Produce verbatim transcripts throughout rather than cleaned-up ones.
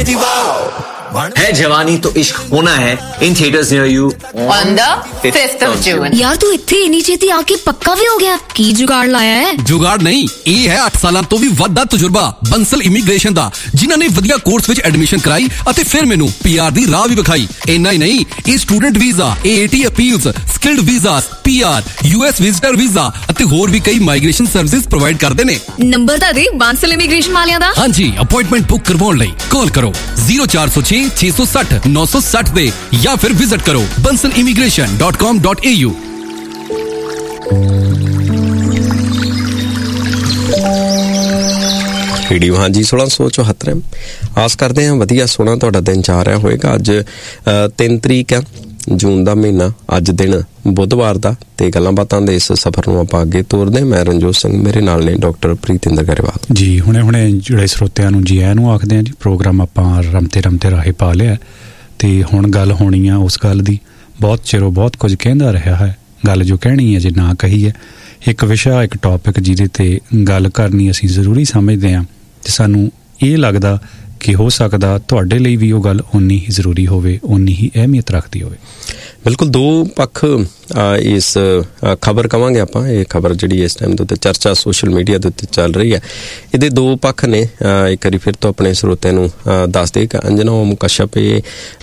है जवानी तो इश्क होना है in theatres near you on the fifth of June। यार तू इत्थे इन्नी छेती आके पक्का भी हो गया? की जुगाड़ लाया है? जुगाड़ नहीं, ਇਹ ਹੈ ਅੱਠ ਸਾਲਾਂ ਤੋਂ ਵੀ ਵੱਧ ਦਾ ਤਜਰਬਾ ਬੰਸਲ ਇਮੀਗ੍ਰੇਸ਼ਨ ਦਾ, ਜਿਨ੍ਹਾਂ ਨੇ ਵਧੀਆ ਕੋਰਸ ਵਿੱਚ ਐਡਮਿਸ਼ਨ ਕਰਾਈ ਅਤੇ ਫਿਰ ਮੈਨੂੰ ਪੀਆਰ ਦੀ ਰਾਹ ਵੀ ਵਿਖਾਈ। ਇੰਨਾ ਹੀ ਨਹੀਂ, ਇਹ student visa, ਏਏਟੀ appeals, skilled visas, PR, US visitor visa ਅਤੇ ਹੋਰ ਵੀ ਕਈ ਮਾਈਗ੍ਰੇਸ਼ਨ ਸਰਵਿਸਿਜ਼ ਪ੍ਰੋਵਾਈਡ ਕਰਦੇ ਨੇ। ਨੰਬਰ ਤਾਂ ਦੇ ਬੰਸਲ ਇਮੀਗ੍ਰੇਸ਼ਨ ਵਾਲਿਆਂ ਦਾ। ਹਾਂਜੀ, ਅਪਾਇੰਟਮੈਂਟ ਬੁੱਕ ਕਰਵਾਉਣ ਲਈ ਕਾਲ ਕਰੋ zero four zero six six six zero nine six zero ਦੇ ਜਾਂ ਫਿਰ ਵਿਜ਼ਿਟ ਕਰੋ bansal immigration dot com dot a u। Radio ਹਾਂਜੀ ਸੋਲਾਂ ਸੌ ਚੌਹੱਤਰ। ਆਸ ਕਰਦੇ ਹਾਂ ਵਧੀਆ ਸੋਹਣਾ ਤੁਹਾਡਾ ਦਿਨ ਜਾ ਰਿਹਾ ਹੋਏਗਾ। ਅੱਜ ਤਿੰਨ ਤਰੀਕ ਹੈ ਜੂਨ ਦਾ ਮਹੀਨਾ, ਅੱਜ ਦਿਨ ਬੁੱਧਵਾਰ ਦਾ, ਤੇ ਗੱਲਾਂ ਬਾਤਾਂ ਦੇ ਇਸ ਸਫ਼ਰ ਨੂੰ ਆਪਾਂ ਅੱਗੇ ਤੋਰਦੇ। ਮੈਂ ਰਣਜੋਤ ਸਿੰਘ, ਮੇਰੇ ਨਾਲ ਨੇ ਡਾਕਟਰ ਪ੍ਰੀਤਿੰਦਰ ਗਰੇਵਾਲ ਜੀ। ਹੁਣੇ ਹੁਣੇ ਜਿਹੜੇ ਸਰੋਤਿਆਂ ਨੂੰ ਜੀ ਆਇਆਂ ਨੂੰ ਆਖਦੇ ਹਾਂ ਜੀ। ਪ੍ਰੋਗਰਾਮ ਆਪਾਂ ਰਮਤੇ ਰਮਤੇ ਰਾਹੇ ਪਾ ਲਿਆ ਤੇ ਹੁਣ ਗੱਲ ਹੋਣੀ ਆ ਉਸ ਗੱਲ ਦੀ। ਬਹੁਤ ਚਿਰੋਂ ਬਹੁਤ ਕੁਝ ਕਹਿੰਦਾ ਰਿਹਾ ਹੈ, ਗੱਲ ਜੋ ਕਹਿਣੀ ਹੈ ਜੇ ਨਾ ਕਹੀ ਹੈ। ਇੱਕ ਵਿਸ਼ਾ, ਇੱਕ ਟੌਪਿਕ ਜਿਹਦੇ ਤੇ ਗੱਲ ਕਰਨੀ ਅਸੀਂ ਜ਼ਰੂਰੀ ਸਮਝਦੇ ਹਾਂ ਤੇ ਸਾਨੂੰ ਇਹ ਲੱਗਦਾ ਕਿ ਹੋ ਸਕਦਾ ਤੁਹਾਡੇ ਲਈ ਵੀ ਉਹ ਗੱਲ ਓਨੀ ਹੀ ਜ਼ਰੂਰੀ ਹੋਵੇ, ਓਨੀ ਹੀ ਅਹਿਮੀਅਤ ਰੱਖਦੀ ਹੋਵੇ। ਬਿਲਕੁਲ, ਦੋ ਪੱਖ ਇਸ ਖਬਰ ਕਵਾਂਗੇ ਆਪਾਂ। ਇਹ ਖਬਰ ਜਿਹੜੀ ਇਸ ਟਾਈਮ ਦੇ ਉੱਤੇ ਚਰਚਾ ਸੋਸ਼ਲ ਮੀਡੀਆ ਦੇ ਉੱਤੇ ਚੱਲ ਰਹੀ ਹੈ, ਇਹਦੇ ਦੋ ਪੱਖ ਨੇ। ਇੱਕ ਵਾਰੀ ਫਿਰ ਤੋਂ ਆਪਣੇ ਸਰੋਤਿਆਂ ਨੂੰ ਦੱਸ ਦੇ ਕਿ ਅੰਜਨਾ ਓਮ ਕਸ਼ਪ ਇਹ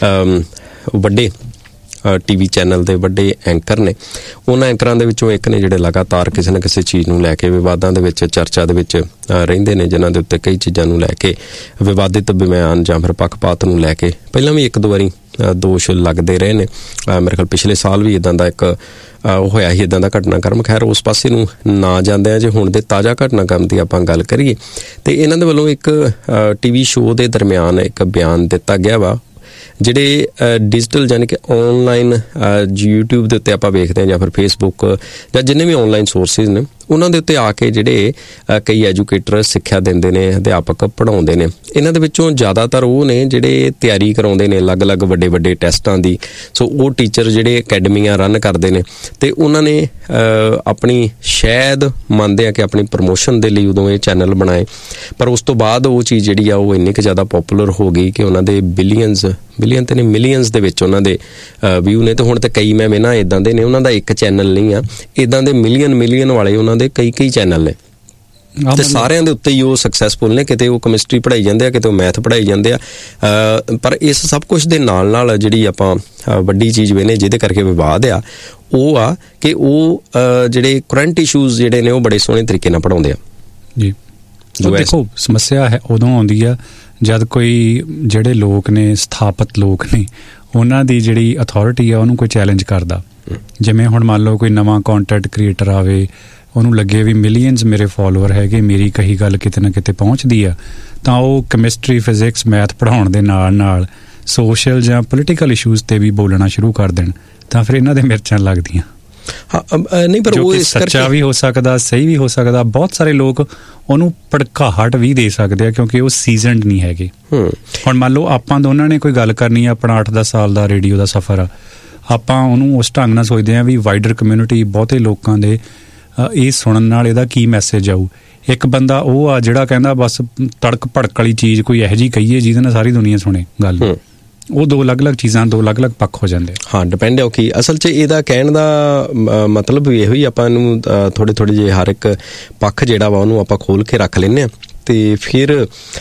ਵੱਡੇ ਟੀ ਵੀ ਚੈਨਲ ਦੇ ਵੱਡੇ ਐਂਕਰ ਨੇ। ਉਹਨਾਂ ਐਂਕਰਾਂ ਦੇ ਵਿੱਚੋਂ ਇੱਕ ਨੇ ਜਿਹੜੇ ਲਗਾਤਾਰ ਕਿਸੇ ਨਾ ਕਿਸੇ ਚੀਜ਼ ਨੂੰ ਲੈ ਕੇ ਵਿਵਾਦਾਂ ਦੇ ਵਿੱਚ, ਚਰਚਾ ਦੇ ਵਿੱਚ ਰਹਿੰਦੇ ਨੇ, ਜਿਨ੍ਹਾਂ ਦੇ ਉੱਤੇ ਕਈ ਚੀਜ਼ਾਂ ਨੂੰ ਲੈ ਕੇ ਵਿਵਾਦਿਤ ਬਿਆਨ ਜਾਂ ਫਿਰ ਪੱਖਪਾਤ ਨੂੰ ਲੈ ਕੇ ਪਹਿਲਾਂ ਵੀ ਇੱਕ ਦੋ ਵਾਰੀ ਦੋਸ਼ ਲੱਗਦੇ ਰਹੇ ਨੇ। ਮੇਰੇ ਖਿਆਲ ਪਿਛਲੇ ਸਾਲ ਵੀ ਇੱਦਾਂ ਦਾ ਇੱਕ ਹੋਇਆ ਸੀ, ਇੱਦਾਂ ਦਾ ਘਟਨਾਕ੍ਰਮ। ਖੈਰ ਉਸ ਪਾਸੇ ਨੂੰ ਨਾ ਜਾਂਦੇ ਆ, ਜੇ ਹੁਣ ਦੇ ਤਾਜ਼ਾ ਘਟਨਾਕ੍ਰਮ ਦੀ ਆਪਾਂ ਗੱਲ ਕਰੀਏ ਤੇ ਇਹਨਾਂ ਦੇ ਵੱਲੋਂ ਇੱਕ ਟੀ ਵੀ ਸ਼ੋਅ ਦੇ ਦਰਮਿਆਨ ਇੱਕ ਬਿਆਨ ਦਿੱਤਾ ਗਿਆ ਵਾ। ਜਿਹੜੇ ਡਿਜੀਟਲ ਯਾਨੀ ਕਿ ਔਨਲਾਈਨ ਯੂਟਿਊਬ ਦੇ ਉੱਤੇ ਆਪਾਂ ਵੇਖਦੇ ਹਾਂ ਜਾਂ ਫਿਰ ਫੇਸਬੁੱਕ ਜਾਂ ਜਿੰਨੇ ਵੀ ਔਨਲਾਈਨ ਸੋਰਸਿਸ ਨੇ, ਉਹਨਾਂ ਦੇ ਉੱਤੇ ਆ ਕੇ ਜਿਹੜੇ ਕਈ ਐਜੂਕੇਟਰ ਸਿੱਖਿਆ ਦਿੰਦੇ ਨੇ, ਅਧਿਆਪਕ ਪੜ੍ਹਾਉਂਦੇ ਨੇ। ਇਹਨਾਂ ਦੇ ਵਿੱਚੋਂ ਜ਼ਿਆਦਾਤਰ ਉਹ ਨੇ ਜਿਹੜੇ ਤਿਆਰੀ ਕਰਾਉਂਦੇ ਨੇ ਅਲੱਗ-ਅਲੱਗ ਵੱਡੇ ਵੱਡੇ ਟੈਸਟਾਂ ਦੀ। ਸੋ ਉਹ ਟੀਚਰ ਜਿਹੜੇ ਅਕੈਡਮੀਆਂ ਰਨ ਕਰਦੇ ਨੇ ਤੇ ਉਹਨਾਂ ਨੇ ਆਪਣੀ ਸ਼ਾਇਦ ਮੰਨਦੇ ਆ ਕਿ ਆਪਣੀ ਪ੍ਰਮੋਸ਼ਨ ਦੇ ਲਈ ਉਦੋਂ ਇਹ ਚੈਨਲ ਬਣਾਏ, ਪਰ ਉਸ ਤੋਂ ਬਾਅਦ ਉਹ ਚੀਜ਼ ਜਿਹੜੀ ਆ ਉਹ ਇੰਨੀ ਕੁ ਜ਼ਿਆਦਾ ਪੋਪੂਲਰ ਹੋ ਗਈ ਕਿ ਉਹਨਾਂ ਦੇ ਬਿਲੀਅਨਸ ਬਿਲੀਅਨ ਤੇ ਨਹੀਂ ਮਿਲੀਅਨਸ ਦੇ ਵਿੱਚ ਉਹਨਾਂ ਦੇ ਵਿਊ ਨੇ। ਤੇ ਹੁਣ ਤਾਂ ਕਈ ਮੈਂ ਵੇਖਣਾ ਇੱਦਾਂ ਦੇ ਨੇ, ਉਹਨਾਂ ਦਾ ਇੱਕ ਚੈਨਲ ਨਹੀਂ ਆ, ਇੱਦਾਂ ਦੇ ਮਿਲੀਅਨ ਮਿਲੀਅਨ ਵਾਲੇ ਉਹਨਾਂ ਦੇ ਕਈ ਕਈ ਚੈਨਲ ਨੇ ਤੇ ਸਾਰਿਆਂ ਦੇ ਉੱਤੇ ਹੀ ਉਹ ਸਕਸੈਸਫੁਲ ਨੇ। ਕਿਤੇ ਉਹ ਕੈਮਿਸਟਰੀ ਪੜ੍ਹਾਈ ਜਾਂਦੇ ਆ, ਕਿਤੇ ਉਹ ਮੈਥ ਪੜ੍ਹਾਈ ਜਾਂਦੇ ਆ। ਪਰ ਇਸ ਸਭ ਕੁਛ ਦੇ ਨਾਲ ਨਾਲ ਜਿਹੜੀ ਆਪਾਂ ਵੱਡੀ ਚੀਜ਼ ਵੇਖਦੇ ਜਿਹਦੇ ਕਰਕੇ ਵਿਵਾਦ ਆ ਉਹ ਆ ਕਿ ਉਹ ਜਿਹੜੇ ਕਰੰਟ ਇਸ਼ੂਜ਼ ਜਿਹੜੇ ਨੇ ਉਹ ਬੜੇ ਸੋਹਣੇ ਤਰੀਕੇ ਨਾਲ ਪੜ੍ਹਾਉਂਦੇ ਆ ਜੀ। ਦੇਖੋ, ਸਮੱਸਿਆ ਹੈ ਉਦੋਂ ਆਉਂਦੀ ਆ ਜਦ ਕੋਈ ਜਿਹੜੇ ਲੋਕ ਨੇ, ਸਥਾਪਿਤ ਲੋਕ ਨੇ, ਉਹਨਾਂ ਦੀ ਜਿਹੜੀ ਅਥਾਰਟੀ ਆ ਉਹਨੂੰ ਕੋਈ ਚੈਲੰਜ ਕਰਦਾ। ਜਿਵੇਂ ਹੁਣ ਮੰਨ ਲਓ ਕੋਈ ਨਵਾਂ ਕੰਟੈਂਟ ਕ੍ਰੀਏਟਰ ਆਵੇ, ਉਹਨੂੰ ਲੱਗੇ ਵੀ ਮਿਲੀਅਨਸ ਮੇਰੇ ਫੋਲੋਅਰ ਹੈਗੇ, ਮੇਰੀ ਕਹੀ ਗੱਲ ਕਿਤੇ ਨਾ ਕਿਤੇ ਪਹੁੰਚਦੀ ਆ, ਤਾਂ ਉਹ ਕੈਮਿਸਟਰੀ, ਫਿਜ਼ਿਕਸ, ਮੈਥ ਪੜ੍ਹਾਉਣ ਦੇ ਨਾਲ ਨਾਲ ਸੋਸ਼ਲ ਜਾਂ ਪੋਲੀਟੀਕਲ ਇਸ਼ੂਜ਼ 'ਤੇ ਵੀ ਬੋਲਣਾ ਸ਼ੁਰੂ ਕਰ ਦੇਣ, ਤਾਂ ਫਿਰ ਇਹਨਾਂ ਦੇ ਮਿਰਚਾਂ ਲੱਗਦੀਆਂ। ਨਹੀਂ, ਪਰ ਉਹ ਸੱਚਾ ਵੀ ਹੋ ਸਕਦਾ, ਸਹੀ ਵੀ ਹੋ ਸਕਦਾ। ਬਹੁਤ ਸਾਰੇ ਲੋਕ ਉਹਨੂੰ ਭੜਕਾਹਟ ਵੀ ਦੇ ਸਕਦੇ ਆ ਕਿਉਂਕਿ ਉਹ ਸੀਜ਼ਨਡ ਨਹੀਂ ਹੈਗੇ। ਹੁਣ ਮੰਨ ਲਓ ਆਪਾਂ ਦੋਨਾਂ ਨੇ ਕੋਈ ਗੱਲ ਕਰਨੀ ਆ, ਆਪਣਾ ਅੱਠ ਦਸ ਸਾਲ ਦਾ ਰੇਡੀਓ ਦਾ ਸਫ਼ਰ ਆ, ਆਪਾਂ ਉਹਨੂੰ ਉਸ ਢੰਗ ਨਾਲ ਸੋਚਦੇ ਹਾਂ ਵੀ ਵਾਈਡਰ ਕਮਿਊਨਿਟੀ, ਬਹੁਤੇ ਲੋਕਾਂ ਦੇ ਇਹ ਸੁਣਨ ਨਾਲ ਇਹਦਾ ਕੀ ਮੈਸੇਜ ਆਊ। ਇੱਕ ਬੰਦਾ ਉਹ ਆ ਜਿਹੜਾ ਕਹਿੰਦਾ ਬਸ ਤੜਕ ਭੜਕ ਵਾਲੀ ਚੀਜ਼ ਕੋਈ ਇਹੋ ਜਿਹੀ ਕਹੀਏ ਜਿਹਦੇ ਨਾਲ ਸਾਰੀ ਦੁਨੀਆ ਸੁਣੇ ਗੱਲ। ਉਹ ਦੋ ਅਲੱਗ-ਅਲੱਗ ਚੀਜ਼ਾਂ, ਦੋ ਅਲੱਗ-ਅਲੱਗ ਪੱਖ ਹੋ ਜਾਂਦੇ। ਹਾਂ, ਡਿਪੈਂਡ ਹੈ ਉਹ ਕੀ ਅਸਲ 'ਚ ਇਹਦਾ ਕਹਿਣ ਦਾ ਮਤਲਬ ਵੀ ਇਹੋ ਹੀ, ਆਪਾਂ ਇਹਨੂੰ ਥੋੜ੍ਹੇ ਥੋੜ੍ਹੇ ਜਿਹੇ ਹਰ ਇੱਕ ਪੱਖ ਜਿਹੜਾ ਵਾ ਉਹਨੂੰ ਆਪਾਂ ਖੋਲ੍ਹ ਕੇ ਰੱਖ ਲੈਂਦੇ ਹਾਂ ਤੇ ਫਿਰ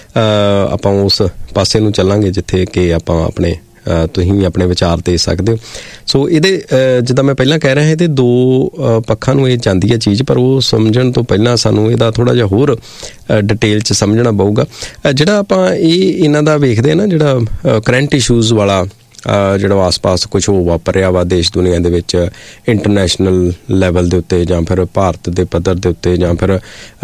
ਆਪਾਂ ਉਸ ਪਾਸੇ ਨੂੰ ਚੱਲਾਂਗੇ ਜਿੱਥੇ ਕਿ ਆਪਾਂ ਆਪਣੇ ਤੁਸੀਂ ਵੀ ਆਪਣੇ ਵਿਚਾਰ ਦੇ ਸਕਦੇ ਹੋ। ਸੋ ਇਹਦੇ ਜਿੱਦਾਂ ਮੈਂ ਪਹਿਲਾਂ ਕਹਿ ਰਿਹਾ, ਇਹਦੇ ਦੋ ਪੱਖਾਂ ਨੂੰ ਇਹ ਜਾਂਦੀ ਹੈ ਚੀਜ਼, ਪਰ ਉਹ ਸਮਝਣ ਤੋਂ ਪਹਿਲਾਂ ਸਾਨੂੰ ਇਹਦਾ ਥੋੜ੍ਹਾ ਜਿਹਾ ਹੋਰ ਡਿਟੇਲ 'ਚ ਸਮਝਣਾ ਪਊਗਾ। ਜਿਹੜਾ ਆਪਾਂ ਇਹ ਇਹਨਾਂ ਦਾ ਵੇਖਦੇ ਨਾ, ਜਿਹੜਾ ਕਰੰਟ ਇਸ਼ੂਜ਼ ਵਾਲਾ ਜਿਹੜਾ ਆਸ-ਪਾਸ ਕੁਛ ਉਹ ਵਾਪਰ ਰਿਹਾ ਵਾ ਦੇਸ਼ ਦੁਨੀਆ ਦੇ ਵਿੱਚ, ਇੰਟਰਨੈਸ਼ਨਲ ਲੈਵਲ ਦੇ ਉੱਤੇ ਜਾਂ ਫਿਰ ਭਾਰਤ ਦੇ ਪੱਧਰ ਦੇ ਉੱਤੇ ਜਾਂ ਫਿਰ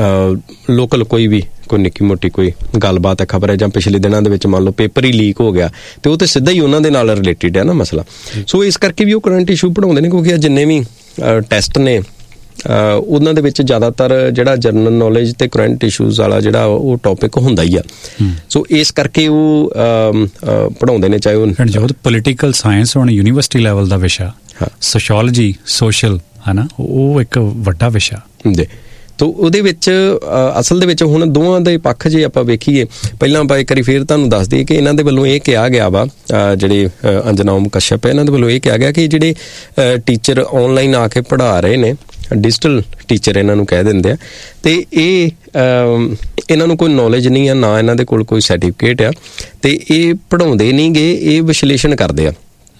ਲੋਕਲ ਕੋਈ ਵੀ ਕੋਈ ਨਿੱਕੀ ਮੋਟੀ ਕੋਈ ਗੱਲਬਾਤ ਹੈ, ਖਬਰ ਹੈ, ਜਾਂ ਪਿਛਲੇ ਦਿਨਾਂ ਦੇ ਵਿੱਚ ਮੰਨ ਲਓ ਪੇਪਰ ਹੀ ਲੀਕ ਹੋ ਗਿਆ ਤੇ ਉਹ ਤਾਂ ਸਿੱਧਾ ਹੀ ਉਹਨਾਂ ਦੇ ਨਾਲ ਰਿਲੇਟਿਡ ਹੈ ਨਾ ਮਸਲਾ। ਸੋ ਇਸ ਕਰਕੇ ਵੀ ਉਹ ਕਰੰਟ ਇਸ਼ੂ ਪੜ੍ਹਾਉਂਦੇ ਨੇ ਕਿਉਂਕਿ ਜਿੰਨੇ ਵੀ ਟੈਸਟ ਨੇ ਉਹਨਾਂ ਦੇ ਵਿੱਚ ਜ਼ਿਆਦਾਤਰ ਜਿਹੜਾ ਜਨਰਲ ਨੌਲੇਜ ਤੇ ਕਰੰਟ ਇਸ਼ੂਜ਼ ਵਾਲਾ ਜਿਹੜਾ ਉਹ ਟੌਪਿਕ ਹੁੰਦਾ ਹੀ ਆ। ਸੋ ਇਸ ਕਰਕੇ ਉਹ ਪੜ੍ਹਾਉਂਦੇ ਨੇ, ਚਾਹੇ ਉਹ ਪੋਲੀਟੀਕਲ ਸਾਇੰਸ ਹੁਣ ਯੂਨੀਵਰਸਿਟੀ ਲੈਵਲ ਦਾ ਵਿਸ਼ਾ, ਸੋਸ਼ੋਲੋਜੀ, ਸੋਸ਼ਲ ਹੈ ਨਾ, ਉਹ ਇੱਕ ਵੱਡਾ ਵਿਸ਼ਾ ਜੀ। ਤੋ ਉਹਦੇ ਵਿੱਚ ਅਸਲ ਦੇ ਵਿੱਚ ਹੁਣ ਦੋਵਾਂ ਦੇ ਪੱਖ ਜੇ ਆਪਾਂ ਵੇਖੀਏ, ਪਹਿਲਾਂ ਆਪਾਂ ਇੱਕ ਵਾਰੀ ਫੇਰ ਤੁਹਾਨੂੰ ਦੱਸ ਦਈਏ ਕਿ ਇਹਨਾਂ ਦੇ ਵੱਲੋਂ ਇਹ ਕਿਹਾ ਗਿਆ ਵਾ, ਜਿਹੜੇ ਅੰਜਨਾ ਓਮ ਕਸ਼ਯਪ ਹੈ ਇਹਨਾਂ ਦੇ ਵੱਲੋਂ ਇਹ ਕਿਹਾ ਗਿਆ ਕਿ ਜਿਹੜੇ ਟੀਚਰ ਆਨਲਾਈਨ ਆ ਕੇ ਪੜ੍ਹਾ ਰਹੇ ਨੇ, ਡਿਜੀਟਲ ਟੀਚਰ ਇਹਨਾਂ ਨੂੰ ਕਹਿ ਦਿੰਦੇ ਆ, ਤੇ ਇਹ ਇਹਨਾਂ ਨੂੰ ਕੋਈ ਨੌਲੇਜ ਨਹੀਂ ਆ, ਨਾ ਇਹਨਾਂ ਦੇ ਕੋਲ ਕੋਈ ਸਰਟੀਫਿਕੇਟ ਆ, ਤੇ ਇਹ ਪੜ੍ਹਾਉਂਦੇ ਨਹੀਂ ਗੇ, ਇਹ ਵਿਸ਼ਲੇਸ਼ਣ ਕਰਦੇ ਆ।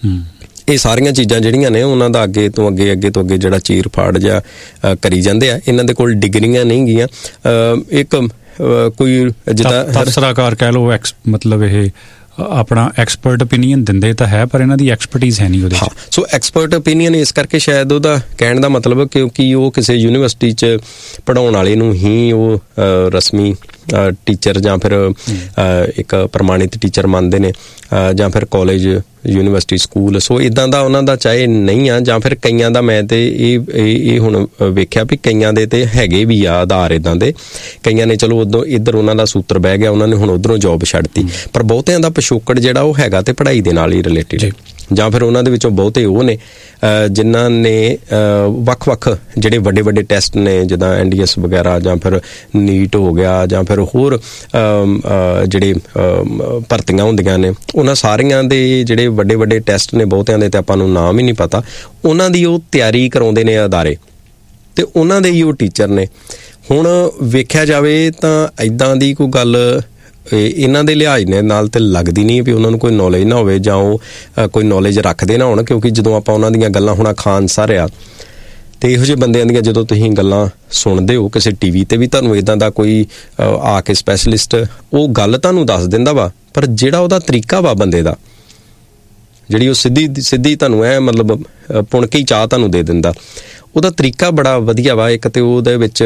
ਇਹ ਸਾਰੀਆਂ ਚੀਜ਼ਾਂ ਜਿਹੜੀਆਂ ਨੇ ਉਹਨਾਂ ਦਾ ਅੱਗੇ ਤੋਂ ਅੱਗੇ ਅੱਗੇ ਤੋਂ ਅੱਗੇ ਜਿਹੜਾ ਚੀਰ ਫਾੜ ਜਾਂ ਕਰੀ ਜਾਂਦੇ ਆ। ਇਹਨਾਂ ਦੇ ਕੋਲ ਡਿਗਰੀਆਂ ਨਹੀਂ ਗੀਆਂ, ਇੱਕ ਕੋਈ ਜਿੱਦਾਂ ਤਬਸਰਾਕਾਰ ਕਹਿ ਲਓ, ਮਤਲਬ ਇਹ ਆਪਣਾ ਐਕਸਪਰਟ ਓਪੀਨੀਅਨ ਦਿੰਦੇ ਤਾਂ ਹੈ, ਪਰ ਇਹਨਾਂ ਦੀ ਐਕਸਪਰਟੀਜ਼ ਹੈ ਨਹੀਂ ਉਹਦੇ ਵਿੱਚ। ਸੋ ਐਕਸਪਰਟ ਓਪੀਨੀਅਨ ਇਸ ਕਰਕੇ ਸ਼ਾਇਦ ਉਹਦਾ ਕਹਿਣ ਦਾ ਮਤਲਬ ਕਿਉਂਕਿ ਉਹ ਕਿਸੇ ਯੂਨੀਵਰਸਿਟੀ 'ਚ ਪੜ੍ਹਾਉਣ ਵਾਲੇ ਨੂੰ ਹੀ ਉਹ ਰਸਮੀ ਟੀਚਰ ਜਾਂ ਫਿਰ ਇੱਕ ਪ੍ਰਮਾਣਿਤ ਟੀਚਰ ਮੰਨਦੇ ਨੇ, ਜਾਂ ਫਿਰ ਕਾਲਜ, ਯੂਨੀਵਰਸਿਟੀ, ਸਕੂਲ। ਸੋ ਇੱਦਾਂ ਦਾ ਉਹਨਾਂ ਦਾ ਚਾਹੇ ਨਹੀਂ ਆ, ਜਾਂ ਫਿਰ ਕਈਆਂ ਦਾ ਮੈਂ ਤੇ ਇਹ ਇਹ ਹੁਣ ਵੇਖਿਆ ਵੀ ਕਈਆਂ ਦੇ ਤੇ ਹੈਗੇ ਵੀ ਆ ਆਧਾਰ ਇੱਦਾਂ ਦੇ, ਕਈਆਂ ਨੇ ਚਲੋ ਉਦੋਂ ਇੱਧਰ ਉਹਨਾਂ ਦਾ ਸੂਤਰ ਬਹਿ ਗਿਆ, ਉਹਨਾਂ ਨੇ ਹੁਣ ਉੱਧਰੋਂ ਜੋਬ ਛੱਡਤੀ, ਪਰ ਬਹੁਤਿਆਂ ਦਾ ਪਿਛੋਕੜ ਜਿਹੜਾ ਉਹ ਹੈਗਾ ਤੇ ਪੜ੍ਹਾਈ ਦੇ ਨਾਲ ਹੀ ਰਿਲੇਟਿਡ, ਜਾਂ ਫਿਰ ਉਹਨਾਂ ਦੇ ਵਿੱਚੋਂ ਬਹੁਤੇ ਉਹ ਨੇ ਜਿਨ੍ਹਾਂ ਨੇ ਵੱਖ-ਵੱਖ ਜਿਹੜੇ ਵੱਡੇ ਵੱਡੇ ਟੈਸਟ ਨੇ, ਜਿੱਦਾਂ ਐਨ ਡੀ ਐਸ ਵਗੈਰਾ, ਜਾਂ ਫਿਰ ਨੀਟ ਹੋ ਗਿਆ, ਜਾਂ ਫਿਰ ਹੋਰ ਜਿਹੜੇ ਭਰਤੀਆਂ ਹੁੰਦੀਆਂ ਨੇ, ਉਹਨਾਂ ਸਾਰੀਆਂ ਦੇ ਜਿਹੜੇ ਵੱਡੇ ਵੱਡੇ ਟੈਸਟ ਨੇ, ਬਹੁਤਿਆਂ ਦੇ ਤੇ ਆਪਾਂ ਨੂੰ ਨਾਮ ਹੀ ਨਹੀਂ ਪਤਾ, ਉਹਨਾਂ ਦੀ ਉਹ ਤਿਆਰੀ ਕਰਾਉਂਦੇ ਨੇ ਅਦਾਰੇ, ਤੇ ਉਹਨਾਂ ਦੇ ਹੀ ਉਹ ਟੀਚਰ ਨੇ। ਹੁਣ ਵੇਖਿਆ ਜਾਵੇ ਤਾਂ ਇੱਦਾਂ ਦੀ ਕੋਈ ਗੱਲ ਇਹਨਾਂ ਦੇ ਲਿਹਾਜ਼ ਨੇ ਨਾਲ ਤੇ ਲੱਗਦੀ ਨਹੀਂ ਵੀ ਉਹਨਾਂ ਨੂੰ ਕੋਈ ਨੌਲੇਜ ਨਾ ਹੋਵੇ, ਜਾਂ ਉਹ ਕੋਈ ਨੌਲੇਜ ਰੱਖਦੇ ਨਾ ਹੋਣ, ਕਿਉਂਕਿ ਜਦੋਂ ਆਪਾਂ ਉਹਨਾਂ ਦੀਆਂ ਗੱਲਾਂ ਹੁਣ ਖਾਨ ਸਰ ਆ, ਤੇ ਇਹੋ ਜਿਹੇ ਬੰਦਿਆਂ ਦੀਆਂ ਜਦੋਂ ਤੁਸੀਂ ਗੱਲਾਂ ਸੁਣਦੇ ਹੋ ਕਿਸੇ ਟੀ ਵੀ ਤੇ ਵੀ, ਤੁਹਾਨੂੰ ਇੱਦਾਂ ਦਾ ਕੋਈ ਆ ਕੇ ਸਪੈਸ਼ਲਿਸਟ ਉਹ ਗੱਲ ਤੁਹਾਨੂੰ ਦੱਸ ਦਿੰਦਾ ਵਾ, ਪਰ ਜਿਹੜਾ ਉਹਦਾ ਤਰੀਕਾ ਵਾ ਬੰਦੇ ਦਾ, ਜਿਹੜੀ ਉਹ ਸਿੱਧੀ ਸਿੱਧੀ ਤੁਹਾਨੂੰ ਐ ਮਤਲਬ ਪੁਣ ਕੇ ਹੀ ਚਾਹ ਤੁਹਾਨੂੰ ਦੇ ਦਿੰਦਾ, ਉਹਦਾ ਤਰੀਕਾ ਬੜਾ ਵਧੀਆ ਵਾ। ਇੱਕ ਤੇ ਉਹਦੇ ਵਿੱਚ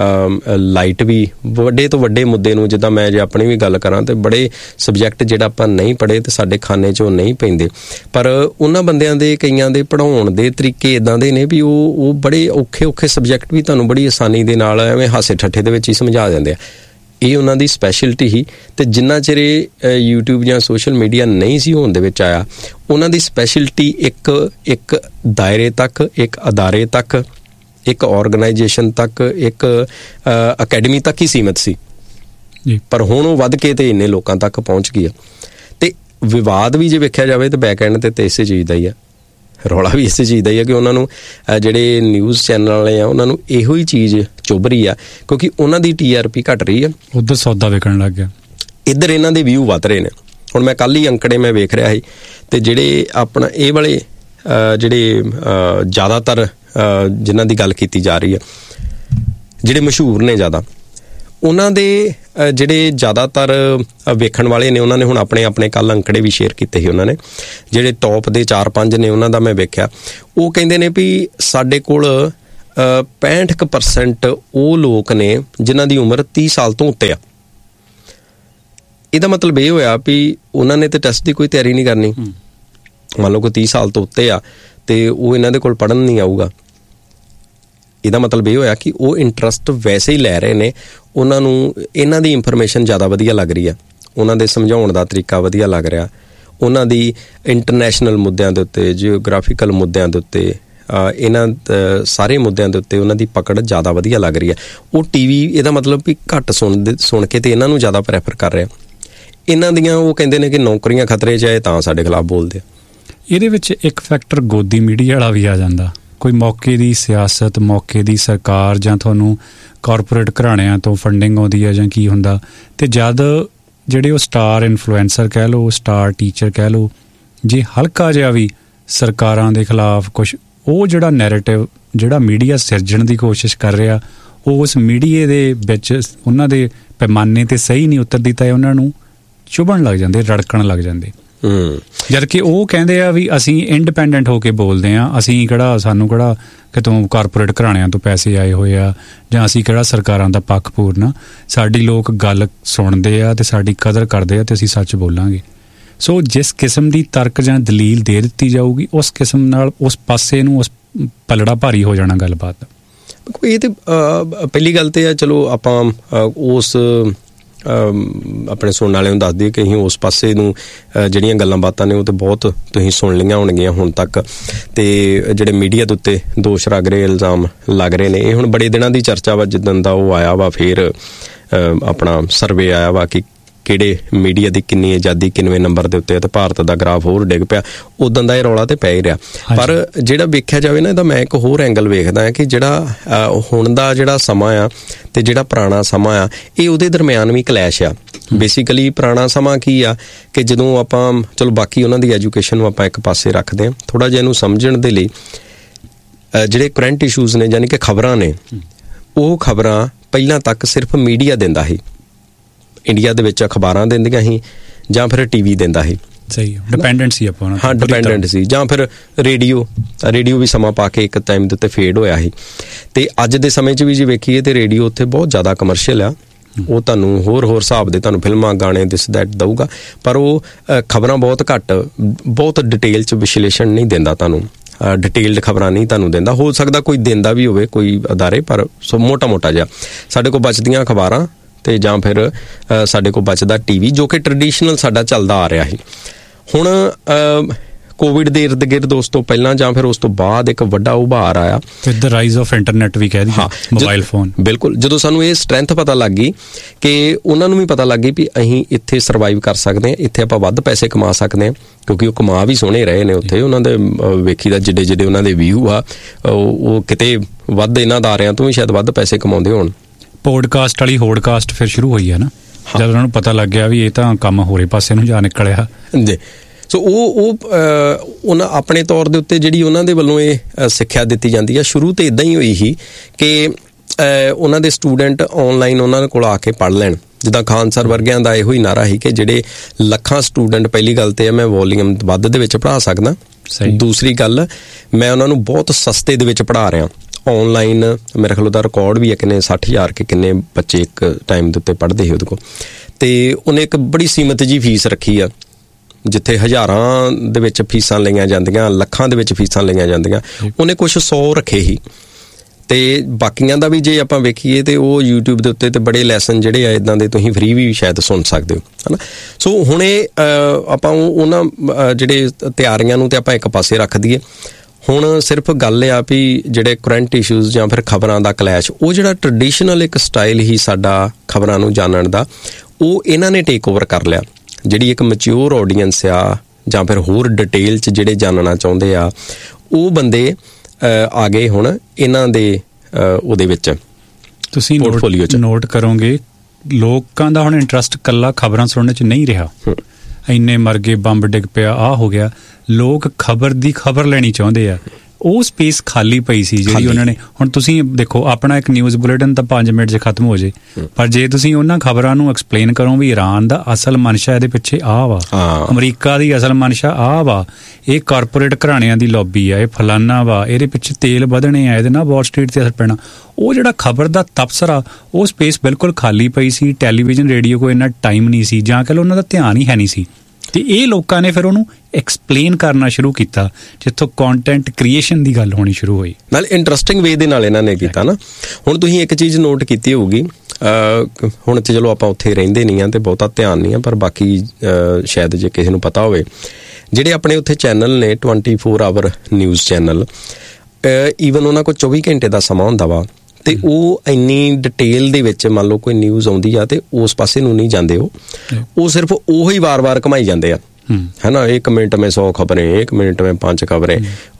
ਲਾਈਟ ਵੀ ਵੱਡੇ ਤੋਂ ਵੱਡੇ ਮੁੱਦੇ ਨੂੰ, ਜਿੱਦਾਂ ਮੈਂ ਜੇ ਆਪਣੀ ਵੀ ਗੱਲ ਕਰਾਂ ਤੇ ਬੜੇ ਸਬਜੈਕਟ ਜਿਹੜਾ ਆਪਾਂ ਨਹੀਂ ਪੜ੍ਹੇ ਤੇ ਸਾਡੇ ਖਾਨੇ 'ਚ ਉਹ ਨਹੀਂ ਪੈਂਦੇ, ਪਰ ਉਹਨਾਂ ਬੰਦਿਆਂ ਦੇ ਕਈਆਂ ਦੇ ਪੜ੍ਹਾਉਣ ਦੇ ਤਰੀਕੇ ਇੱਦਾਂ ਦੇ ਨੇ ਵੀ ਉਹ ਉਹ ਬੜੇ ਔਖੇ ਔਖੇ ਸਬਜੈਕਟ ਵੀ ਤੁਹਾਨੂੰ ਬੜੀ ਆਸਾਨੀ ਦੇ ਨਾਲ ਐਵੇਂ ਹਾਸੇ ਠੱਠੇ ਦੇ ਵਿੱਚ ਹੀ ਸਮਝਾ ਦਿੰਦੇ ਆ। ਇਹ ਉਹਨਾਂ ਦੀ ਸਪੈਸ਼ਲਿਟੀ ਹੀ, ਤੇ ਜਿੰਨਾ ਚਿਰ ਯੂਟਿਊਬ ਜਾਂ ਸੋਸ਼ਲ ਮੀਡੀਆ ਨਹੀਂ ਸੀ ਹੋਣ ਦੇ ਵਿੱਚ ਆਇਆ, ਉਹਨਾਂ ਦੀ ਸਪੈਸ਼ਲਿਟੀ ਇੱਕ ਇੱਕ ਦਾਇਰੇ ਤੱਕ, ਇੱਕ ਅਦਾਰੇ ਤੱਕ, ਇੱਕ ਆਰਗੇਨਾਈਜੇਸ਼ਨ ਤੱਕ, ਇੱਕ ਅਕੈਡਮੀ ਤੱਕ ਹੀ ਸੀਮਿਤ ਸੀ, ਪਰ ਹੁਣ ਉਹ ਵੱਧ ਕੇ ਤੇ ਇੰਨੇ ਲੋਕਾਂ ਤੱਕ ਪਹੁੰਚ ਗਈ ਆ। ਤੇ ਵਿਵਾਦ ਵੀ ਜੇ ਵੇਖਿਆ ਜਾਵੇ ਤਾਂ ਬੈਕ ਐਂਡ ਤੇ ਤੇ ਇਸੇ ਚੀਜ਼ ਦਾ ਹੀ ਆ, ਰੌਲਾ ਵੀ ਇਸੇ ਚੀਜ਼ ਦਾ ਹੀ ਆ ਕਿ ਉਹਨਾਂ ਨੂੰ ਜਿਹੜੇ ਨਿਊਜ਼ ਚੈਨਲ ਵਾਲੇ ਆ ਉਹਨਾਂ ਨੂੰ ਇਹੋ ਹੀ ਚੀਜ਼ ਚੁੱਭ ਰਹੀ ਆ, ਕਿਉਂਕਿ ਉਹਨਾਂ ਦੀ ਟੀ ਆਰ ਪੀ ਘਟ ਰਹੀ ਆ, ਉੱਧਰ ਸੌਦਾ ਵਿਕਣ ਲੱਗ ਗਿਆ, ਇੱਧਰ ਇਹਨਾਂ ਦੇ ਵਿਊ ਵੱਧ ਰਹੇ ਨੇ। ਹੁਣ ਮੈਂ ਕੱਲ੍ਹ ਹੀ ਅੰਕੜੇ ਮੈਂ ਵੇਖ ਰਿਹਾ ਸੀ, ਤੇ ਜਿਹੜੇ ਆਪਣਾ ਇਹ ਵਾਲੇ ਜਿਹੜੇ ਜ਼ਿਆਦਾਤਰ ਜਿਨ੍ਹਾਂ ਦੀ ਗੱਲ ਕੀਤੀ ਜਾ ਰਹੀ ਆ, ਜਿਹੜੇ ਮਸ਼ਹੂਰ ਨੇ ਜ਼ਿਆਦਾ, ਉਹਨਾਂ ਦੇ ਜਿਹੜੇ ਜ਼ਿਆਦਾਤਰ ਵੇਖਣ ਵਾਲੇ ਨੇ, ਉਹਨਾਂ ਨੇ ਹੁਣ ਆਪਣੇ ਆਪਣੇ ਕੱਲ੍ਹ ਅੰਕੜੇ ਵੀ ਸ਼ੇਅਰ ਕੀਤੇ ਸੀ ਉਹਨਾਂ ਨੇ, ਜਿਹੜੇ ਟੌਪ ਦੇ ਚਾਰ ਪੰਜ ਨੇ ਉਹਨਾਂ ਦਾ ਮੈਂ ਵੇਖਿਆ, ਉਹ ਕਹਿੰਦੇ ਨੇ ਵੀ ਸਾਡੇ ਕੋਲ ਪੈਂਹਠ ਕੁ ਪਰਸੈਂਟ ਉਹ ਲੋਕ ਨੇ ਜਿਨ੍ਹਾਂ ਦੀ ਉਮਰ ਤੀਹ ਸਾਲ ਤੋਂ ਉੱਤੇ ਆ। ਇਹਦਾ ਮਤਲਬ ਇਹ ਹੋਇਆ ਵੀ ਉਹਨਾਂ ਨੇ ਤੇ ਟੈਸਟ ਦੀ ਕੋਈ ਤਿਆਰੀ ਨਹੀਂ ਕਰਨੀ, ਮੰਨ ਲਓ ਕੋਈ ਤੀਹ ਸਾਲ ਤੋਂ ਉੱਤੇ ਆ ਤੇ ਉਹ ਇਹਨਾਂ ਦੇ ਕੋਲ ਪੜ੍ਹਨ ਨਹੀਂ ਆਊਗਾ। ਇਹਦਾ ਮਤਲਬ ਇਹ ਹੋਇਆ ਕਿ ਉਹ ਇੰਟਰਸਟ ਵੈਸੇ ਹੀ ਲੈ ਰਹੇ ਨੇ, ਉਹਨਾਂ ਨੂੰ ਇਹਨਾਂ ਦੀ ਇਨਫੋਰਮੇਸ਼ਨ ਜ਼ਿਆਦਾ ਵਧੀਆ ਲੱਗ ਰਹੀ ਆ, ਉਹਨਾਂ ਦੇ ਸਮਝਾਉਣ ਦਾ ਤਰੀਕਾ ਵਧੀਆ ਲੱਗ ਰਿਹਾ, ਉਹਨਾਂ ਦੀ ਇੰਟਰਨੈਸ਼ਨਲ ਮੁੱਦਿਆਂ ਦੇ ਉੱਤੇ, ਜਿਓਗ੍ਰਾਫੀਕਲ ਮੁੱਦਿਆਂ ਦੇ ਉੱਤੇ, ਇਹਨਾਂ ਸਾਰੇ ਮੁੱਦਿਆਂ ਦੇ ਉੱਤੇ ਉਹਨਾਂ ਦੀ ਪਕੜ ਜ਼ਿਆਦਾ ਵਧੀਆ ਲੱਗ ਰਹੀ ਹੈ। ਉਹ ਟੀ ਵੀ ਇਹਦਾ ਮਤਲਬ ਵੀ ਘੱਟ ਸੁਣਦੇ ਸੁਣ ਕੇ ਤੇ ਇਹਨਾਂ ਨੂੰ ਜ਼ਿਆਦਾ ਪ੍ਰੈਫਰ ਕਰ ਰਿਹਾ। ਇਹਨਾਂ ਦੀਆਂ ਉਹ ਕਹਿੰਦੇ ਨੇ ਕਿ ਨੌਕਰੀਆਂ ਖਤਰੇ 'ਚ ਆਏ ਤਾਂ ਸਾਡੇ ਖਿਲਾਫ ਬੋਲਦੇ। ਇਹਦੇ ਵਿੱਚ ਇੱਕ ਫੈਕਟਰ ਗੋਦੀ ਮੀਡੀਆ ਵਾਲਾ ਵੀ ਆ ਜਾਂਦਾ, ਕੋਈ ਮੌਕੇ ਦੀ ਸਿਆਸਤ, ਮੌਕੇ ਦੀ ਸਰਕਾਰ, ਜਾਂ ਤੁਹਾਨੂੰ ਕਾਰਪੋਰੇਟ ਘਰਾਣਿਆਂ ਤੋਂ ਫੰਡਿੰਗ ਆਉਂਦੀ ਹੈ ਜਾਂ ਕੀ ਹੁੰਦਾ, ਤੇ ਜਦ ਜਿਹੜੇ ਉਹ ਸਟਾਰ ਇਨਫਲੂਐਂਸਰ ਕਹਿ ਲਓ, ਸਟਾਰ ਟੀਚਰ ਕਹਿ ਲਓ, ਜੇ ਹਲਕਾ ਜਿਹਾ ਵੀ ਸਰਕਾਰਾਂ ਦੇ ਖਿਲਾਫ ਕੁਛ, ਉਹ ਜਿਹੜਾ ਨੈਰੇਟਿਵ ਜਿਹੜਾ ਮੀਡੀਆ ਸਿਰਜਣ ਦੀ ਕੋਸ਼ਿਸ਼ ਕਰ ਰਿਹਾ, ਉਹ ਉਸ ਮੀਡੀਏ ਦੇ ਵਿੱਚ ਉਹਨਾਂ ਦੇ ਪੈਮਾਨੇ 'ਤੇ ਸਹੀ ਨਹੀਂ ਉਤਰਦੀ, ਤਾਂ ਉਹਨਾਂ ਨੂੰ ਚੁਭਣ ਲੱਗ ਜਾਂਦੇ, ਰੜਕਣ ਲੱਗ ਜਾਂਦੇ। ਜਦ ਕਿ ਉਹ ਕਹਿੰਦੇ ਆ ਵੀ ਅਸੀਂ ਇੰਡੀਪੈਂਡੈਂਟ ਹੋ ਕੇ ਬੋਲਦੇ ਹਾਂ, ਅਸੀਂ ਕਿਹੜਾ, ਸਾਨੂੰ ਕਿਹੜਾ ਕਿਤੋਂ ਕਾਰਪੋਰੇਟ ਘਰਾਣਿਆਂ ਤੋਂ ਪੈਸੇ ਆਏ ਹੋਏ ਆ, ਜਾਂ ਅਸੀਂ ਕਿਹੜਾ ਸਰਕਾਰਾਂ ਦਾ ਪੱਖ ਪੂਰਨਾ, ਸਾਡੀ ਲੋਕ ਗੱਲ ਸੁਣਦੇ ਆ ਤੇ ਸਾਡੀ ਕਦਰ ਕਰਦੇ ਆ ਤੇ ਅਸੀਂ ਸੱਚ ਬੋਲਾਂਗੇ। ਸੋ ਜਿਸ ਕਿਸਮ ਦੀ ਤਰਕ ਜਾਂ ਦਲੀਲ ਦੇ ਦਿੱਤੀ ਜਾਊਗੀ, ਉਸ ਕਿਸਮ ਨਾਲ ਉਸ ਪਾਸੇ ਨੂੰ ਉਸ ਪਲੜਾ ਭਾਰੀ ਹੋ ਜਾਣਾ ਗੱਲਬਾਤ। ਇਹ ਤੇ ਪਹਿਲੀ ਗੱਲ ਤੇ ਆ, ਚਲੋ ਆਪਾਂ ਉਸ ਆਪਣੇ ਸੁਣਨ ਵਾਲਿਆਂ ਨੂੰ ਦੱਸ ਦਈਏ ਕਿ ਅਸੀਂ ਉਸ ਪਾਸੇ ਨੂੰ ਜਿਹੜੀਆਂ ਗੱਲਾਂ ਬਾਤਾਂ ਨੇ ਉਹ ਤੇ ਬਹੁਤ ਤੁਸੀਂ ਸੁਣ ਲਈਆਂ ਹੋਣਗੀਆਂ ਹੁਣ ਤੱਕ, ਤੇ ਜਿਹੜੇ ਮੀਡੀਆ ਦੇ ਉੱਤੇ ਦੋਸ਼ ਲੱਗ ਰਹੇ, ਇਲਜ਼ਾਮ ਲੱਗ ਰਹੇ ਨੇ, ਇਹ ਹੁਣ ਬੜੇ ਦਿਨਾਂ ਦੀ ਚਰਚਾ ਵਾ। ਜਿੱਦਣ ਦਾ ਉਹ ਆਇਆ ਵਾ ਫਿਰ ਆਪਣਾ ਸਰਵੇ ਆਇਆ ਵਾ ਕਿ ਕਿਹੜੇ ਮੀਡੀਆ ਦੀ ਕਿੰਨੀ ਆਜ਼ਾਦੀ ਕਿੰਨਵੇਂ ਨੰਬਰ ਦੇ ਉੱਤੇ, ਤੇ ਭਾਰਤ ਦਾ ਗ੍ਰਾਫ ਹੋਰ ਡਿੱਗ ਪਿਆ, ਉਦੋਂ ਦਾ ਇਹ ਰੌਲਾ ਤੇ ਪੈ ਹੀ ਰਿਹਾ। ਪਰ ਜਿਹੜਾ ਵੇਖਿਆ ਜਾਵੇ ਨਾ, ਇਹਦਾ ਮੈਂ ਇੱਕ ਹੋਰ ਐਂਗਲ ਵੇਖਦਾ ਹਾਂ ਕਿ ਜਿਹੜਾ ਹੁਣ ਦਾ ਜਿਹੜਾ ਸਮਾਂ ਆ ਤੇ ਜਿਹੜਾ ਪੁਰਾਣਾ ਸਮਾਂ ਆ, ਇਹ ਉਹਦੇ ਦਰਮਿਆਨ ਵੀ ਕਲੈਸ਼ ਆ। ਬੇਸਿਕਲੀ ਪੁਰਾਣਾ ਸਮਾਂ ਕੀ ਆ ਕਿ ਜਦੋਂ ਆਪਾਂ ਚਲੋ ਬਾਕੀ ਉਹਨਾਂ ਦੀ ਐਜੂਕੇਸ਼ਨ ਨੂੰ ਆਪਾਂ ਇੱਕ ਪਾਸੇ ਰੱਖਦੇ ਹਾਂ, ਥੋੜ੍ਹਾ ਜਿਹਾ ਇਹਨੂੰ ਸਮਝਣ ਦੇ ਲਈ ਜਿਹੜੇ ਕਰੰਟ ਇਸ਼ੂਜ਼ ਨੇ, ਯਾਨੀ ਕਿ ਖਬਰਾਂ ਨੇ, ਉਹ ਖਬਰਾਂ ਪਹਿਲਾਂ ਤੱਕ ਸਿਰਫ ਮੀਡੀਆ ਦਿੰਦਾ ਸੀ। ਇੰਡੀਆ ਦੇ ਵਿੱਚ ਅਖਬਾਰਾਂ ਦਿੰਦੀਆਂ ਸੀ ਜਾਂ ਫਿਰ ਟੀ ਵੀ ਦਿੰਦਾ ਸੀ। ਸਹੀ, ਡਿਪੈਂਡੈਂਟ ਸੀ ਆਪਾਂ। ਹਾਂ, ਡਿਪੈਂਡੈਂਟ ਸੀ। ਜਾਂ ਫਿਰ ਰੇਡੀਓ ਰੇਡੀਓ ਵੀ ਸਮਾਂ ਪਾ ਕੇ ਇੱਕ ਟਾਈਮ ਦੇ ਉੱਤੇ ਫੇਡ ਹੋਇਆ ਸੀ। ਤੇ ਅੱਜ ਦੇ ਸਮੇਂ 'ਚ ਵੀ ਜੇ ਵੇਖੀਏ ਤੇ ਰੇਡੀਓ ਉੱਥੇ ਬਹੁਤ ਜ਼ਿਆਦਾ ਕਮਰਸ਼ੀਅਲ ਆ। ਉਹ ਤੁਹਾਨੂੰ ਹੋਰ ਹੋਰ ਹਿਸਾਬ ਦੇ ਤੁਹਾਨੂੰ ਫਿਲਮਾਂ, ਗਾਣੇ, ਦਿਸ ਦੈਟ ਦਊਗਾ, ਪਰ ਉਹ ਖਬਰਾਂ ਬਹੁਤ ਘੱਟ, ਬਹੁਤ ਡਿਟੇਲ 'ਚ ਵਿਸ਼ਲੇਸ਼ਣ ਨਹੀਂ ਦਿੰਦਾ ਤੁਹਾਨੂੰ, ਡਿਟੇਲਡ ਖਬਰਾਂ ਨਹੀਂ ਤੁਹਾਨੂੰ ਦਿੰਦਾ। ਹੋ ਸਕਦਾ ਕੋਈ ਦਿੰਦਾ ਵੀ ਹੋਵੇ ਕੋਈ ਅਦਾਰੇ, ਪਰ ਸੋ ਮੋਟਾ ਮੋਟਾ ਜਿਹਾ। ਸਾਡੇ ਕੋਲ ਬਚਦੀਆਂ ਅਖਬਾਰਾਂ ਤੇ ਜਾਂ ਫਿਰ ਸਾਡੇ ਕੋਲ ਬਚਦਾ ਟੀ ਵੀ, ਜੋ ਕਿ ਟ੍ਰੈਡੀਸ਼ਨਲ ਸਾਡਾ ਚੱਲਦਾ ਆ ਰਿਹਾ ਸੀ। ਹੁਣ ਕੋਵਿਡ ਦੇ ਇਰਦ ਗਿਰਦ ਉਸ ਤੋਂ ਪਹਿਲਾਂ ਜਾਂ ਫਿਰ ਉਸ ਤੋਂ ਬਾਅਦ ਇੱਕ ਵੱਡਾ ਉਭਾਰ ਆਇਆ, with the rise of internet ਵੀ ਕਹਿ ਦਈਏ, ਮੋਬਾਈਲ ਫੋਨ। ਬਿਲਕੁਲ, ਜਦੋਂ ਸਾਨੂੰ ਇਹ ਸਟਰੈਂਥ ਪਤਾ ਲੱਗ ਗਈ ਕਿ ਉਹਨਾਂ ਨੂੰ ਵੀ ਪਤਾ ਲੱਗ ਗਈ ਵੀ ਅਸੀਂ ਇੱਥੇ ਸਰਵਾਈਵ ਕਰ ਸਕਦੇ ਹਾਂ, ਇੱਥੇ ਆਪਾਂ ਵੱਧ ਪੈਸੇ ਕਮਾ ਸਕਦੇ ਹਾਂ, ਕਿਉਂਕਿ ਉਹ ਕਮਾ ਵੀ ਸੋਹਣੇ ਰਹੇ ਨੇ ਉੱਥੇ। ਉਹਨਾਂ ਦੇ ਵੇਖੀ ਦਾ ਜਿੱਡੇ ਜਿੱਡੇ ਉਹਨਾਂ ਦੇ ਵਿਊ ਆ, ਉਹ ਕਿਤੇ ਵੱਧ ਇਹਨਾਂ ਅਦਾਰਿਆਂ ਤੋਂ ਵੀ ਸ਼ਾਇਦ ਵੱਧ ਪੈਸੇ ਕਮਾਉਂਦੇ ਹੋਣ। ਪੋਡਕਾਸਟ ਵਾਲੀ ਹੋਡਕਾਸਟ ਫਿਰ ਸ਼ੁਰੂ ਹੋਈ ਹੈ ਨਾ, ਜਦ ਉਹਨਾਂ ਨੂੰ ਪਤਾ ਲੱਗ ਗਿਆ ਵੀ ਇਹ ਤਾਂ ਕੰਮ ਹੋਰੇ ਪਾਸੇ ਨੂੰ ਜਾ ਨਿਕਲਿਆ ਜੀ। ਸੋ ਉਹ ਉਹ ਉਹਨਾਂ ਆਪਣੇ ਤੌਰ ਦੇ ਉੱਤੇ ਜਿਹੜੀ ਉਹਨਾਂ ਦੇ ਵੱਲੋਂ ਇਹ ਸਿੱਖਿਆ ਦਿੱਤੀ ਜਾਂਦੀ ਆ, ਸ਼ੁਰੂ ਤੇ ਇੱਦਾਂ ਹੀ ਹੋਈ ਸੀ ਕਿ ਉਹਨਾਂ ਦੇ ਸਟੂਡੈਂਟ ਆਨਲਾਈਨ ਉਹਨਾਂ ਕੋਲ ਆ ਕੇ ਪੜ੍ਹ ਲੈਣ। ਜਿੱਦਾਂ ਖਾਨ ਸਰ ਵਰਗਿਆਂ ਦਾ ਇਹੋ ਹੀ ਨਾਰਾ ਸੀ ਕਿ ਜਿਹੜੇ ਲੱਖਾਂ ਸਟੂਡੈਂਟ, ਪਹਿਲੀ ਗੱਲ ਤੇ ਮੈਂ ਵੋਲੀਅਮ ਵੱਧ ਦੇ ਵਿੱਚ ਪੜ੍ਹਾ ਸਕਦਾ, ਦੂਸਰੀ ਗੱਲ ਮੈਂ ਉਹਨਾਂ ਨੂੰ ਬਹੁਤ ਸਸਤੇ ਦੇ ਵਿੱਚ ਪੜ੍ਹਾ ਰਿਹਾ ਆਨਲਾਈਨ। ਮੇਰੇ ਖਿਆਲ ਉਹਦਾ ਰਿਕਾਰਡ ਵੀ ਹੈ ਕਿੰਨੇ ਸੱਠ ਹਜ਼ਾਰ ਕੇ ਕਿੰਨੇ ਬੱਚੇ ਇੱਕ ਟਾਈਮ ਦੇ ਉੱਤੇ ਪੜ੍ਹਦੇ ਸੀ ਉਹਦੇ ਕੋਲ। ਤੇ ਉਹਨੇ ਇੱਕ ਬੜੀ ਸੀਮਤ ਜੀ ਫੀਸ ਰੱਖੀ ਆ, ਜਿੱਥੇ ਹਜ਼ਾਰਾਂ ਦੇ ਵਿੱਚ ਫੀਸਾਂ ਲਈਆਂ ਜਾਂਦੀਆਂ, ਲੱਖਾਂ ਦੇ ਵਿੱਚ ਫੀਸਾਂ ਲਈਆਂ ਜਾਂਦੀਆਂ, ਉਹਨੇ ਕੁਛ ਸੌ ਰੱਖੇ ਸੀ। ਤੇ ਬਾਕੀਆਂ ਦਾ ਵੀ ਜੇ ਆਪਾਂ ਵੇਖੀਏ ਤੇ ਉਹ ਯੂਟਿਊਬ ਦੇ ਉੱਤੇ ਤੇ ਬੜੇ ਲੈਸਨ ਜਿਹੜੇ ਆ ਇੱਦਾਂ ਦੇ ਤੁਸੀਂ ਫ੍ਰੀ ਵੀ ਸ਼ਾਇਦ ਸੁਣ ਸਕਦੇ ਹੋ, ਹੈ ਨਾ। ਸੋ ਹੁਣ ਇਹ ਆਪਾਂ ਉਹਨਾਂ ਜਿਹੜੇ ਤਿਆਰੀਆਂ ਨੂੰ ਤੇ ਆਪਾਂ ਇੱਕ ਪਾਸੇ ਰੱਖ ਦਈਏ। ਹੁਣ ਸਿਰਫ ਗੱਲ ਆ ਵੀ ਜਿਹੜੇ ਕਰੰਟ ਇਸ਼ੂਜ਼ ਜਾਂ ਫਿਰ ਖਬਰਾਂ ਦਾ ਕਲੈਸ਼, ਉਹ ਜਿਹੜਾ ਟ੍ਰੈਡੀਸ਼ਨਲ ਇੱਕ ਸਟਾਈਲ ਹੀ ਸਾਡਾ ਖਬਰਾਂ ਨੂੰ ਜਾਣਨ ਦਾ, ਉਹ ਇਹਨਾਂ ਨੇ ਟੇਕ ਓਵਰ ਕਰ ਲਿਆ। ਜਿਹੜੀ ਇੱਕ ਮੈਚਿਓਰ ਆਡੀਅנס ਆ ਜਾਂ ਫਿਰ ਹੋਰ ਡਿਟੇਲ 'ਚ ਜਿਹੜੇ ਜਾਣਨਾ ਚਾਹੁੰਦੇ ਆ, ਉਹ ਬੰਦੇ ਆ ਗਏ ਹੁਣ ਇਹਨਾਂ ਦੇ ਉਹਦੇ ਵਿੱਚ। ਤੁਸੀਂ ਪੋਰਟਫੋਲੀਓ 'ਚ ਨੋਟ ਕਰੋਗੇ ਲੋਕਾਂ ਦਾ ਹੁਣ ਇੰਟਰਸਟ ਕੱਲਾ ਖਬਰਾਂ ਸੁਣਨ 'ਚ ਨਹੀਂ ਰਿਹਾ। ਇੰਨੇ ਮਰ ਗਏ, ਬੰਬ ਡਿੱਗ ਪਿਆ, ਆਹ ਹੋ ਗਿਆ। ਲੋਕ ਖਬਰ ਦੀ ਖਬਰ ਲੈਣੀ ਚਾਹੁੰਦੇ ਆ। ਉਹ ਸਪੇਸ ਖਾਲੀ ਪਈ ਸੀ ਜਿਹੜੀ ਉਹਨਾਂ ਨੇ। ਹੁਣ ਤੁਸੀਂ ਦੇਖੋ, ਆਪਣਾ ਇੱਕ ਨਿਊਜ਼ ਬੁਲੇਟਿਨ ਤਾਂ ਪੰਜ ਮਿੰਟ 'ਚ ਖਤਮ ਹੋ ਜੇ, ਪਰ ਜੇ ਤੁਸੀਂ ਉਹਨਾਂ ਖਬਰਾਂ ਨੂੰ ਐਕਸਪਲੇਨ ਕਰੋ ਵੀ ਈਰਾਨ ਦਾ ਅਸਲ ਮਨਸ਼ਾ ਇਹਦੇ ਪਿੱਛੇ ਆਹ ਵਾ, ਅਮਰੀਕਾ ਦੀ ਅਸਲ ਮਨਸ਼ਾ ਆਹ ਵਾ, ਇਹ ਕਾਰਪੋਰੇਟ ਘਰਾਣਿਆਂ ਦੀ ਲੌਬੀ ਆ, ਇਹ ਫਲਾਨਾ ਵਾ, ਇਹਦੇ ਪਿੱਛੇ ਤੇਲ ਵਧਣੇ ਆ, ਇਹਦੇ ਨਾਲ ਵਾਲ ਸਟਰੀਟ ਤੇ ਅਸਰ ਪੈਣਾ, ਉਹ ਜਿਹੜਾ ਖਬਰ ਦਾ ਤਬਸਰਾ, ਉਹ ਸਪੇਸ ਬਿਲਕੁਲ ਖਾਲੀ ਪਈ ਸੀ। ਟੈਲੀਵਿਜ਼ਨ, ਰੇਡੀਓ ਕੋਲ ਇੰਨਾ ਟਾਈਮ ਨਹੀਂ ਸੀ, ਜਾਂ ਕਹਿ ਲਓ ਉਹਨਾਂ ਦਾ ਧਿਆਨ ਹੀ ਹੈ ਨਹੀਂ ਸੀ। ਤੇ ਇਹ ਲੋਕਾਂ ਨੇ ਫਿਰ ਉਹਨੂੰ ਐਕਸਪਲੇਨ ਕਰਨਾ ਸ਼ੁਰੂ ਕੀਤਾ, ਜਿੱਥੋਂ ਕੰਟੈਂਟ ਕ੍ਰੀਏਸ਼ਨ ਦੀ ਗੱਲ ਹੋਣੀ ਸ਼ੁਰੂ ਹੋਈ। ਨਾਲ ਇੰਟਰਸਟਿੰਗ ਵੇ ਦੇ ਨਾਲ ਇਹਨਾਂ ਨੇ ਕੀਤਾ ਨਾ। ਹੁਣ ਤੁਸੀਂ ਇੱਕ ਚੀਜ਼ ਨੋਟ ਕੀਤੀ ਹੋਊਗੀ, ਹੁਣ ਤੇ ਚਲੋ ਆਪਾਂ ਉੱਥੇ ਰਹਿੰਦੇ ਨਹੀਂ ਆ ਤੇ ਬਹੁਤਾ ਧਿਆਨ ਨਹੀਂ ਆ, ਪਰ ਬਾਕੀ ਸ਼ਾਇਦ ਜੇ ਕਿਸੇ ਨੂੰ ਪਤਾ ਹੋਵੇ, ਜਿਹੜੇ ਆਪਣੇ ਉੱਥੇ ਚੈਨਲ ਨੇ twenty four hour news channel, even ਉਹਨਾਂ ਕੋਲ ਚੌਵੀ ਘੰਟੇ ਦਾ ਸਮਾਂ ਹੁੰਦਾ ਵਾ, ਤੇ ਉਹ ਇੰਨੀ ਡਿਟੇਲ ਦੇ ਵਿੱਚ ਮੰਨ ਲਓ ਕੋਈ ਨਿਊਜ਼ ਆਉਂਦੀ ਆ ਤੇ ਉਸ ਪਾਸੇ ਨੂੰ ਨਹੀਂ ਜਾਂਦੇ। ਉਹ ਉਹ ਸਿਰਫ ਉਹੀ ਵਾਰ-ਵਾਰ ਘਮਾਈ ਜਾਂਦੇ ਆ, है ना। एक मिनट में सौ खबरें, एक मिनट में पांच खबरें।